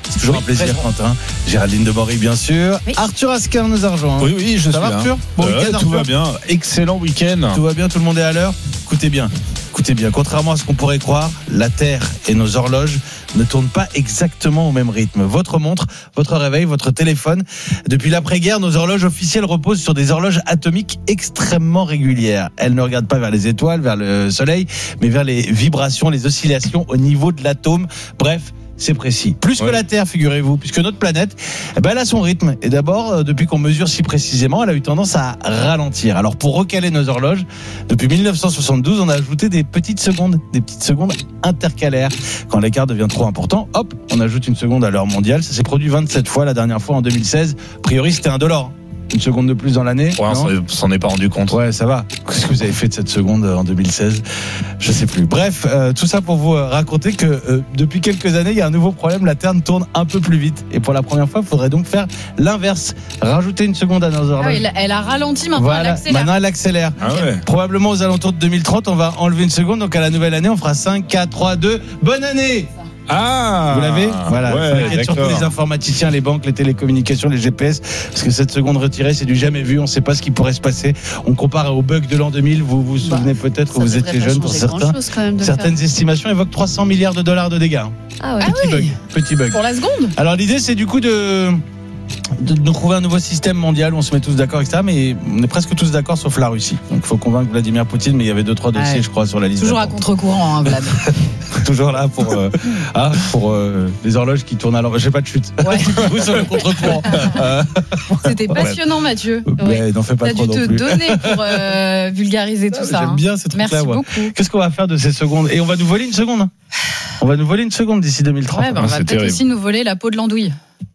[SPEAKER 9] C'est toujours oui, un plaisir, Quentin. Géraldine Deborry, bien sûr. Oui. Arthur Asquin nous a rejoint.
[SPEAKER 8] Oui, oui, je
[SPEAKER 9] Ça
[SPEAKER 8] suis
[SPEAKER 9] va,
[SPEAKER 8] là.
[SPEAKER 9] Arthur bon
[SPEAKER 8] euh,
[SPEAKER 9] week-end,
[SPEAKER 8] Tout
[SPEAKER 9] Arthur.
[SPEAKER 8] va bien. Excellent week-end.
[SPEAKER 9] Tout va bien, tout le monde est à l'heure. Écoutez bien. Écoutez bien, contrairement à ce qu'on pourrait croire, la Terre et nos horloges ne tournent pas exactement au même rythme. Votre montre, votre réveil, votre téléphone. Depuis l'après-guerre, nos horloges officielles reposent sur des horloges atomiques extrêmement régulières. Elles ne regardent pas vers les étoiles, vers le soleil, mais vers les vibrations, les oscillations au niveau de l'atome. Bref, c'est précis. Plus ouais. que la Terre, figurez-vous, puisque notre planète, eh ben, elle a son rythme. Et d'abord, depuis qu'on mesure si précisément, elle a eu tendance à ralentir. Alors, pour recaler nos horloges, depuis dix-neuf cent soixante-douze, on a ajouté des petites secondes, des petites secondes intercalaires. Quand l'écart devient trop important, hop, on ajoute une seconde à l'heure mondiale. Ça s'est produit vingt-sept fois, la dernière fois en deux mille seize. A priori, c'était un dollar. Une seconde de plus dans l'année.
[SPEAKER 8] Ouais, on s'en est pas rendu compte.
[SPEAKER 9] Ouais, ça va. Qu'est-ce que vous avez fait de cette seconde en deux mille seize? Je sais plus. Bref, euh, tout ça pour vous raconter que euh, depuis quelques années, il y a un nouveau problème. La Terre tourne un peu plus vite. Et pour la première fois, il faudrait donc faire l'inverse. Rajouter une seconde à nos horloges.
[SPEAKER 10] Ah oui, elle a ralenti, maintenant
[SPEAKER 9] voilà.
[SPEAKER 10] elle accélère.
[SPEAKER 9] Maintenant elle accélère.
[SPEAKER 8] Ah ouais.
[SPEAKER 9] Probablement aux alentours de deux mille trente, on va enlever une seconde. Donc à la nouvelle année, on fera cinq, quatre, trois, deux. Bonne année!
[SPEAKER 8] Ah,
[SPEAKER 9] vous l'avez? Voilà.
[SPEAKER 8] Ouais,
[SPEAKER 9] surtout les informaticiens, les banques, les télécommunications, les G P S, parce que cette seconde retirée, c'est du jamais vu. On ne sait pas ce qui pourrait se passer. On compare au bug de l'an deux mille. Vous vous souvenez bah, peut-être que vous étiez jeune pour certains. Certaines faire. estimations évoquent trois cents milliards de dollars de dégâts.
[SPEAKER 10] Ah ouais.
[SPEAKER 9] Petit
[SPEAKER 10] ah oui.
[SPEAKER 9] bug. Petit bug.
[SPEAKER 10] Pour la seconde.
[SPEAKER 9] Alors l'idée, c'est du coup de de, de trouver un nouveau système mondial où on se met tous d'accord, et cetera. Mais on est presque tous d'accord sauf la Russie. Donc il faut convaincre Vladimir Poutine, mais il y avait deux trois dossiers, ouais. je crois, sur la liste.
[SPEAKER 10] Toujours à contre-courant, hein, Vlad.
[SPEAKER 9] Toujours là pour euh, ah, pour euh, les horloges qui tournent à l'heure. J'ai pas de chute.
[SPEAKER 10] Ouais.
[SPEAKER 9] Vous sur le contre-courant.
[SPEAKER 10] Euh, C'était passionnant, Mathieu.
[SPEAKER 9] Ouais, ouais. N'en fais pas
[SPEAKER 10] T'as
[SPEAKER 9] trop
[SPEAKER 10] dû
[SPEAKER 9] non
[SPEAKER 10] te
[SPEAKER 9] plus.
[SPEAKER 10] donner pour euh, vulgariser tout
[SPEAKER 9] ah,
[SPEAKER 10] ça.
[SPEAKER 9] J'aime
[SPEAKER 10] hein.
[SPEAKER 9] bien ces trucs-là.
[SPEAKER 10] Merci
[SPEAKER 9] ouais.
[SPEAKER 10] beaucoup.
[SPEAKER 9] Qu'est-ce qu'on va faire de ces secondes? Et on va nous voler une seconde. On va nous voler une seconde d'ici deux mille trente.
[SPEAKER 10] Ouais, bah, on va peut-être terrible. aussi nous voler la peau de l'andouille.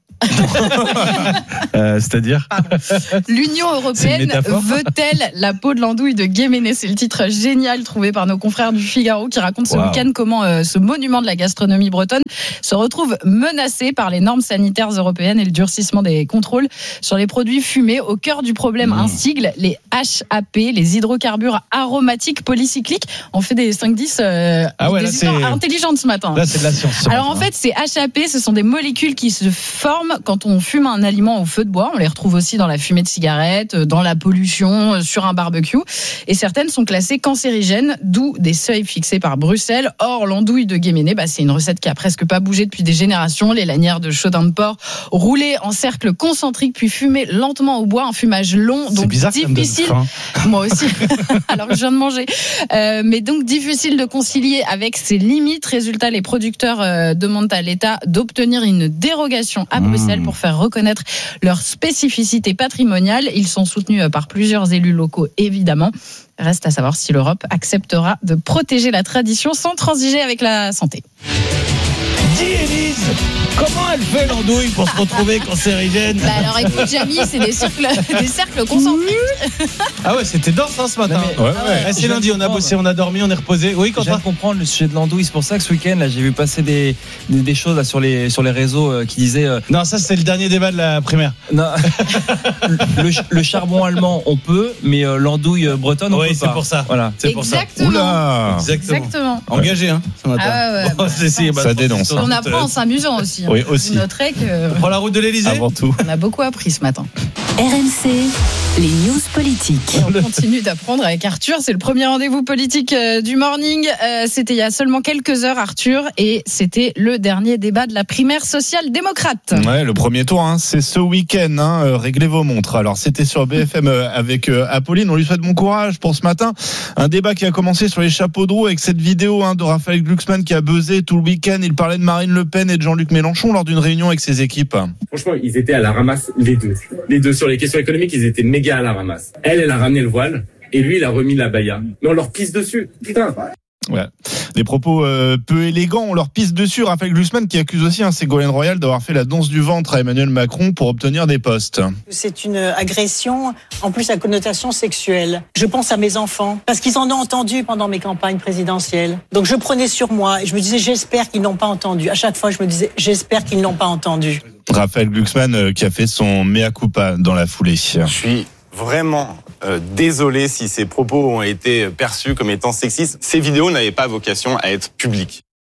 [SPEAKER 9] euh, c'est-à-dire
[SPEAKER 10] l'Union européenne veut-elle la peau de l'andouille de Guéméné? C'est le titre génial trouvé par nos confrères du Figaro qui raconte ce wow. week-end comment euh, ce monument de la gastronomie bretonne se retrouve menacé par les normes sanitaires européennes et le durcissement des contrôles sur les produits fumés. Au cœur du problème, mmh. un sigle, les H A P, les hydrocarbures aromatiques polycycliques. On fait des cinq dix euh,
[SPEAKER 9] ah ouais,
[SPEAKER 10] des
[SPEAKER 9] là,
[SPEAKER 10] histoires
[SPEAKER 9] c'est...
[SPEAKER 10] intelligentes ce matin.
[SPEAKER 9] Là, c'est de la science.
[SPEAKER 10] Alors en fait, ces H A P, ce sont des molécules qui se forment quand on fume un aliment au feu de bois. On les retrouve aussi dans la fumée de cigarettes, dans la pollution, sur un barbecue. Et certaines sont classées cancérigènes, d'où des seuils fixés par Bruxelles. Or, l'andouille de Guéméné, bah, c'est une recette qui a presque pas bougé depuis des générations. Les lanières de chaudin de porc roulées en cercle concentrique puis fumées lentement au bois, un fumage long, donc
[SPEAKER 9] bizarre,
[SPEAKER 10] difficile. Moi aussi, alors que je viens de manger. Euh, mais donc difficile de concilier avec ses limites. Résultat, les producteurs euh, demandent à l'État d'obtenir une dérogation à Bruxelles pour faire reconnaître leur spécificité patrimoniale. Ils sont soutenus par plusieurs élus locaux, évidemment. Reste à savoir si l'Europe acceptera de protéger la tradition sans transiger avec la santé.
[SPEAKER 9] Dis Élise, comment elle fait l'andouille pour se retrouver cancérigène?
[SPEAKER 10] Bah alors écoute Jamy, c'est des cercles, des cercles concentriques.
[SPEAKER 9] Ah ouais, c'était dense hein, ce matin.
[SPEAKER 8] Mais, ouais, ouais.
[SPEAKER 9] Ah, c'est lundi, on a bossé, on a dormi, on est reposé. Oui, quand
[SPEAKER 19] je viens de comprendre le sujet de l'andouille, c'est pour ça que ce week-end là, j'ai vu passer des, des, des choses là, sur, les, sur les réseaux euh, qui disaient. Euh...
[SPEAKER 9] Non, ça c'est le dernier débat de la primaire.
[SPEAKER 19] Non. le, le charbon allemand, on peut, mais euh, l'andouille bretonne, on
[SPEAKER 9] oui,
[SPEAKER 19] peut
[SPEAKER 9] c'est
[SPEAKER 19] pas.
[SPEAKER 9] Pour ça.
[SPEAKER 19] Voilà.
[SPEAKER 9] C'est
[SPEAKER 10] Exactement.
[SPEAKER 9] pour ça. Oula.
[SPEAKER 10] Exactement. Exactement.
[SPEAKER 9] Engagé hein, ce matin.
[SPEAKER 10] Ah ouais, ouais.
[SPEAKER 9] Bon, c'est, c'est, bah,
[SPEAKER 8] ça dénonce.
[SPEAKER 10] On apprend en s'amusant aussi.
[SPEAKER 9] Oui, aussi.
[SPEAKER 10] Vous noterez que.
[SPEAKER 9] On prend la route de l'Elysée.
[SPEAKER 8] Avant tout.
[SPEAKER 10] On a beaucoup appris ce matin.
[SPEAKER 12] R M C, les news politiques.
[SPEAKER 10] Et on continue d'apprendre avec Arthur. C'est le premier rendez-vous politique du morning. Euh, c'était il y a seulement quelques heures, Arthur, et c'était le dernier débat de la primaire social-démocrate.
[SPEAKER 8] Ouais, le premier tour, hein, c'est ce week-end. Hein, euh, réglez vos montres. Alors, c'était sur B F M euh, avec euh, Apolline. On lui souhaite bon courage pour ce matin. Un débat qui a commencé sur les chapeaux de roue avec cette vidéo hein, de Raphaël Glucksmann qui a buzzé tout le week-end. Il parlait de Marine Le Pen et de Jean-Luc Mélenchon lors d'une réunion avec ses équipes.
[SPEAKER 16] Franchement, ils étaient à la ramasse, les deux. Les deux, sur les questions économiques, ils étaient méga à la ramasse. Elle, elle a ramené le voile, et lui, il a remis la baya. Mais on leur pisse dessus. Putain.
[SPEAKER 8] Ouais. Des propos euh, peu élégants, on leur pisse dessus. Raphaël Glucksmann qui accuse aussi hein, Ségolène Royal d'avoir fait la danse du ventre à Emmanuel Macron pour obtenir des postes.
[SPEAKER 22] C'est une agression, en plus à connotation sexuelle. Je pense à mes enfants, parce qu'ils en ont entendu pendant mes campagnes présidentielles. Donc je prenais sur moi et je me disais j'espère qu'ils n'ont pas entendu. À chaque fois je me disais j'espère qu'ils n'ont pas entendu.
[SPEAKER 8] Raphaël Glucksmann euh, qui a fait son mea culpa dans la foulée.
[SPEAKER 13] Je suis vraiment euh, désolé si ces propos ont été perçus comme étant sexistes. Ces vidéos n'avaient pas vocation à être publiques.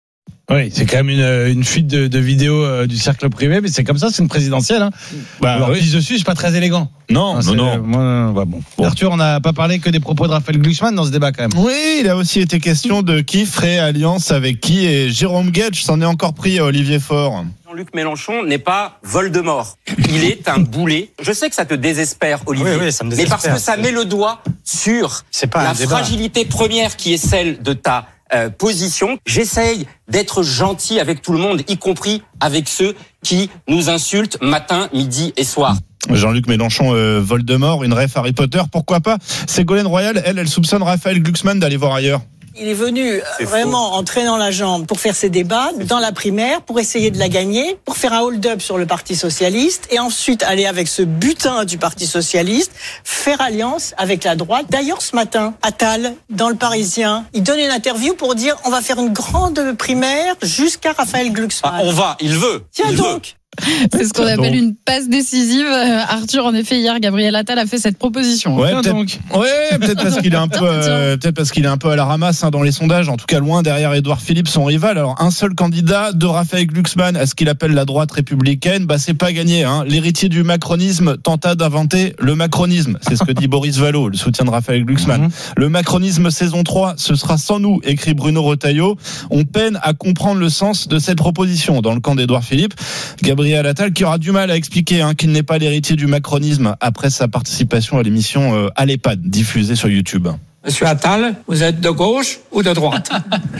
[SPEAKER 9] Oui, c'est quand même une, une fuite de, de vidéos euh, du cercle privé, mais c'est comme ça, c'est une présidentielle. Hein. Bah, Alors, oui. Pisse dessus, c'est pas très élégant.
[SPEAKER 8] Non,
[SPEAKER 9] enfin,
[SPEAKER 8] non, non.
[SPEAKER 9] Moi, bah, bon. Bon. Arthur, on n'a pas parlé que des propos de Raphaël Glucksmann dans ce débat quand même.
[SPEAKER 8] Oui, il a aussi été question de qui ferait alliance avec qui, et Jérôme Guedj s'en est encore pris à Olivier Faure.
[SPEAKER 17] Jean-Luc Mélenchon n'est pas Voldemort. Il est un boulet. Je sais que ça te désespère, Olivier. Oui, oui, ça me désespère. Mais parce que ça met le doigt sur la fragilité première qui est celle de ta euh, position. J'essaye d'être gentil avec tout le monde, y compris avec ceux qui nous insultent matin, midi et soir.
[SPEAKER 8] Jean-Luc Mélenchon, euh, Voldemort, une ref Harry Potter, pourquoi pas. Ségolène Royal, elle, elle soupçonne Raphaël Glucksmann d'aller voir ailleurs.
[SPEAKER 22] Il est venu C'est vraiment faux. en traînant la jambe pour faire ses débats dans la primaire, pour essayer de la gagner, pour faire un hold-up sur le Parti Socialiste et ensuite aller avec ce butin du Parti Socialiste, faire alliance avec la droite. D'ailleurs, ce matin, Attal, dans Le Parisien, il donne une interview pour dire on va faire une grande primaire jusqu'à Raphaël Glucksmann.
[SPEAKER 17] Ah, on va, il veut.
[SPEAKER 22] Tiens
[SPEAKER 17] il
[SPEAKER 22] donc
[SPEAKER 17] veut.
[SPEAKER 10] C'est ce qu'on appelle une passe décisive. Arthur, en effet, hier, Gabriel Attal a fait cette proposition.
[SPEAKER 8] Ouais, peut-être, donc. Ouais, peut-être parce qu'il est un peu, euh, peut-être parce qu'il est un peu à la ramasse hein, dans les sondages. En tout cas, loin derrière Édouard Philippe, son rival. Alors, un seul candidat de Raphaël Glucksmann à ce qu'il appelle la droite républicaine, bah c'est pas gagné. Hein. L'héritier du macronisme tenta d'inventer le macronisme. C'est ce que dit Boris Vallaud, le soutien de Raphaël Glucksmann. Mm-hmm. Le macronisme saison trois, ce sera sans nous, écrit Bruno Retailleau. On peine à comprendre le sens de cette proposition dans le camp d'Édouard Philippe. Gabriel Attal qui aura du mal à expliquer hein, qu'il n'est pas l'héritier du macronisme après sa participation à l'émission euh, à l'EHPAD diffusée sur YouTube.
[SPEAKER 18] Monsieur Attal, vous êtes de gauche ou de droite?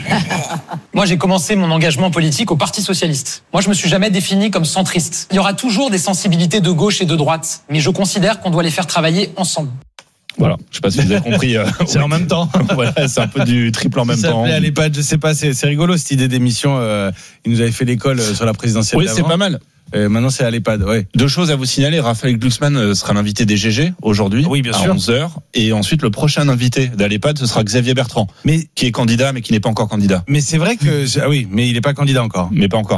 [SPEAKER 20] Moi, j'ai commencé mon engagement politique au Parti Socialiste. Moi, je me suis jamais défini comme centriste. Il y aura toujours des sensibilités de gauche et de droite, mais je considère qu'on doit les faire travailler ensemble.
[SPEAKER 8] Voilà, je sais pas si vous avez compris. Euh,
[SPEAKER 9] c'est oui. en même temps.
[SPEAKER 8] Voilà, c'est un peu du triple en même
[SPEAKER 9] ça
[SPEAKER 8] temps.
[SPEAKER 9] À l'EHPAD, je sais pas, c'est, c'est rigolo cette idée d'émission. Euh, il nous avait fait l'école sur la présidentielle.
[SPEAKER 8] Oui,
[SPEAKER 9] d'avant.
[SPEAKER 8] C'est pas mal.
[SPEAKER 9] Euh, maintenant, c'est à l'EHPAD. Ouais.
[SPEAKER 8] Deux choses à vous signaler. Raphaël Glucksmann sera l'invité des G G aujourd'hui,
[SPEAKER 9] oui, bien
[SPEAKER 8] à
[SPEAKER 9] sûr.
[SPEAKER 8] onze heures. Et ensuite, le prochain invité d'Alépad, ce sera Xavier Bertrand,
[SPEAKER 9] mais,
[SPEAKER 8] qui est candidat, mais qui n'est pas encore candidat.
[SPEAKER 9] Mais c'est vrai que... Ah oui, mais il n'est pas candidat encore.
[SPEAKER 8] Mais pas encore.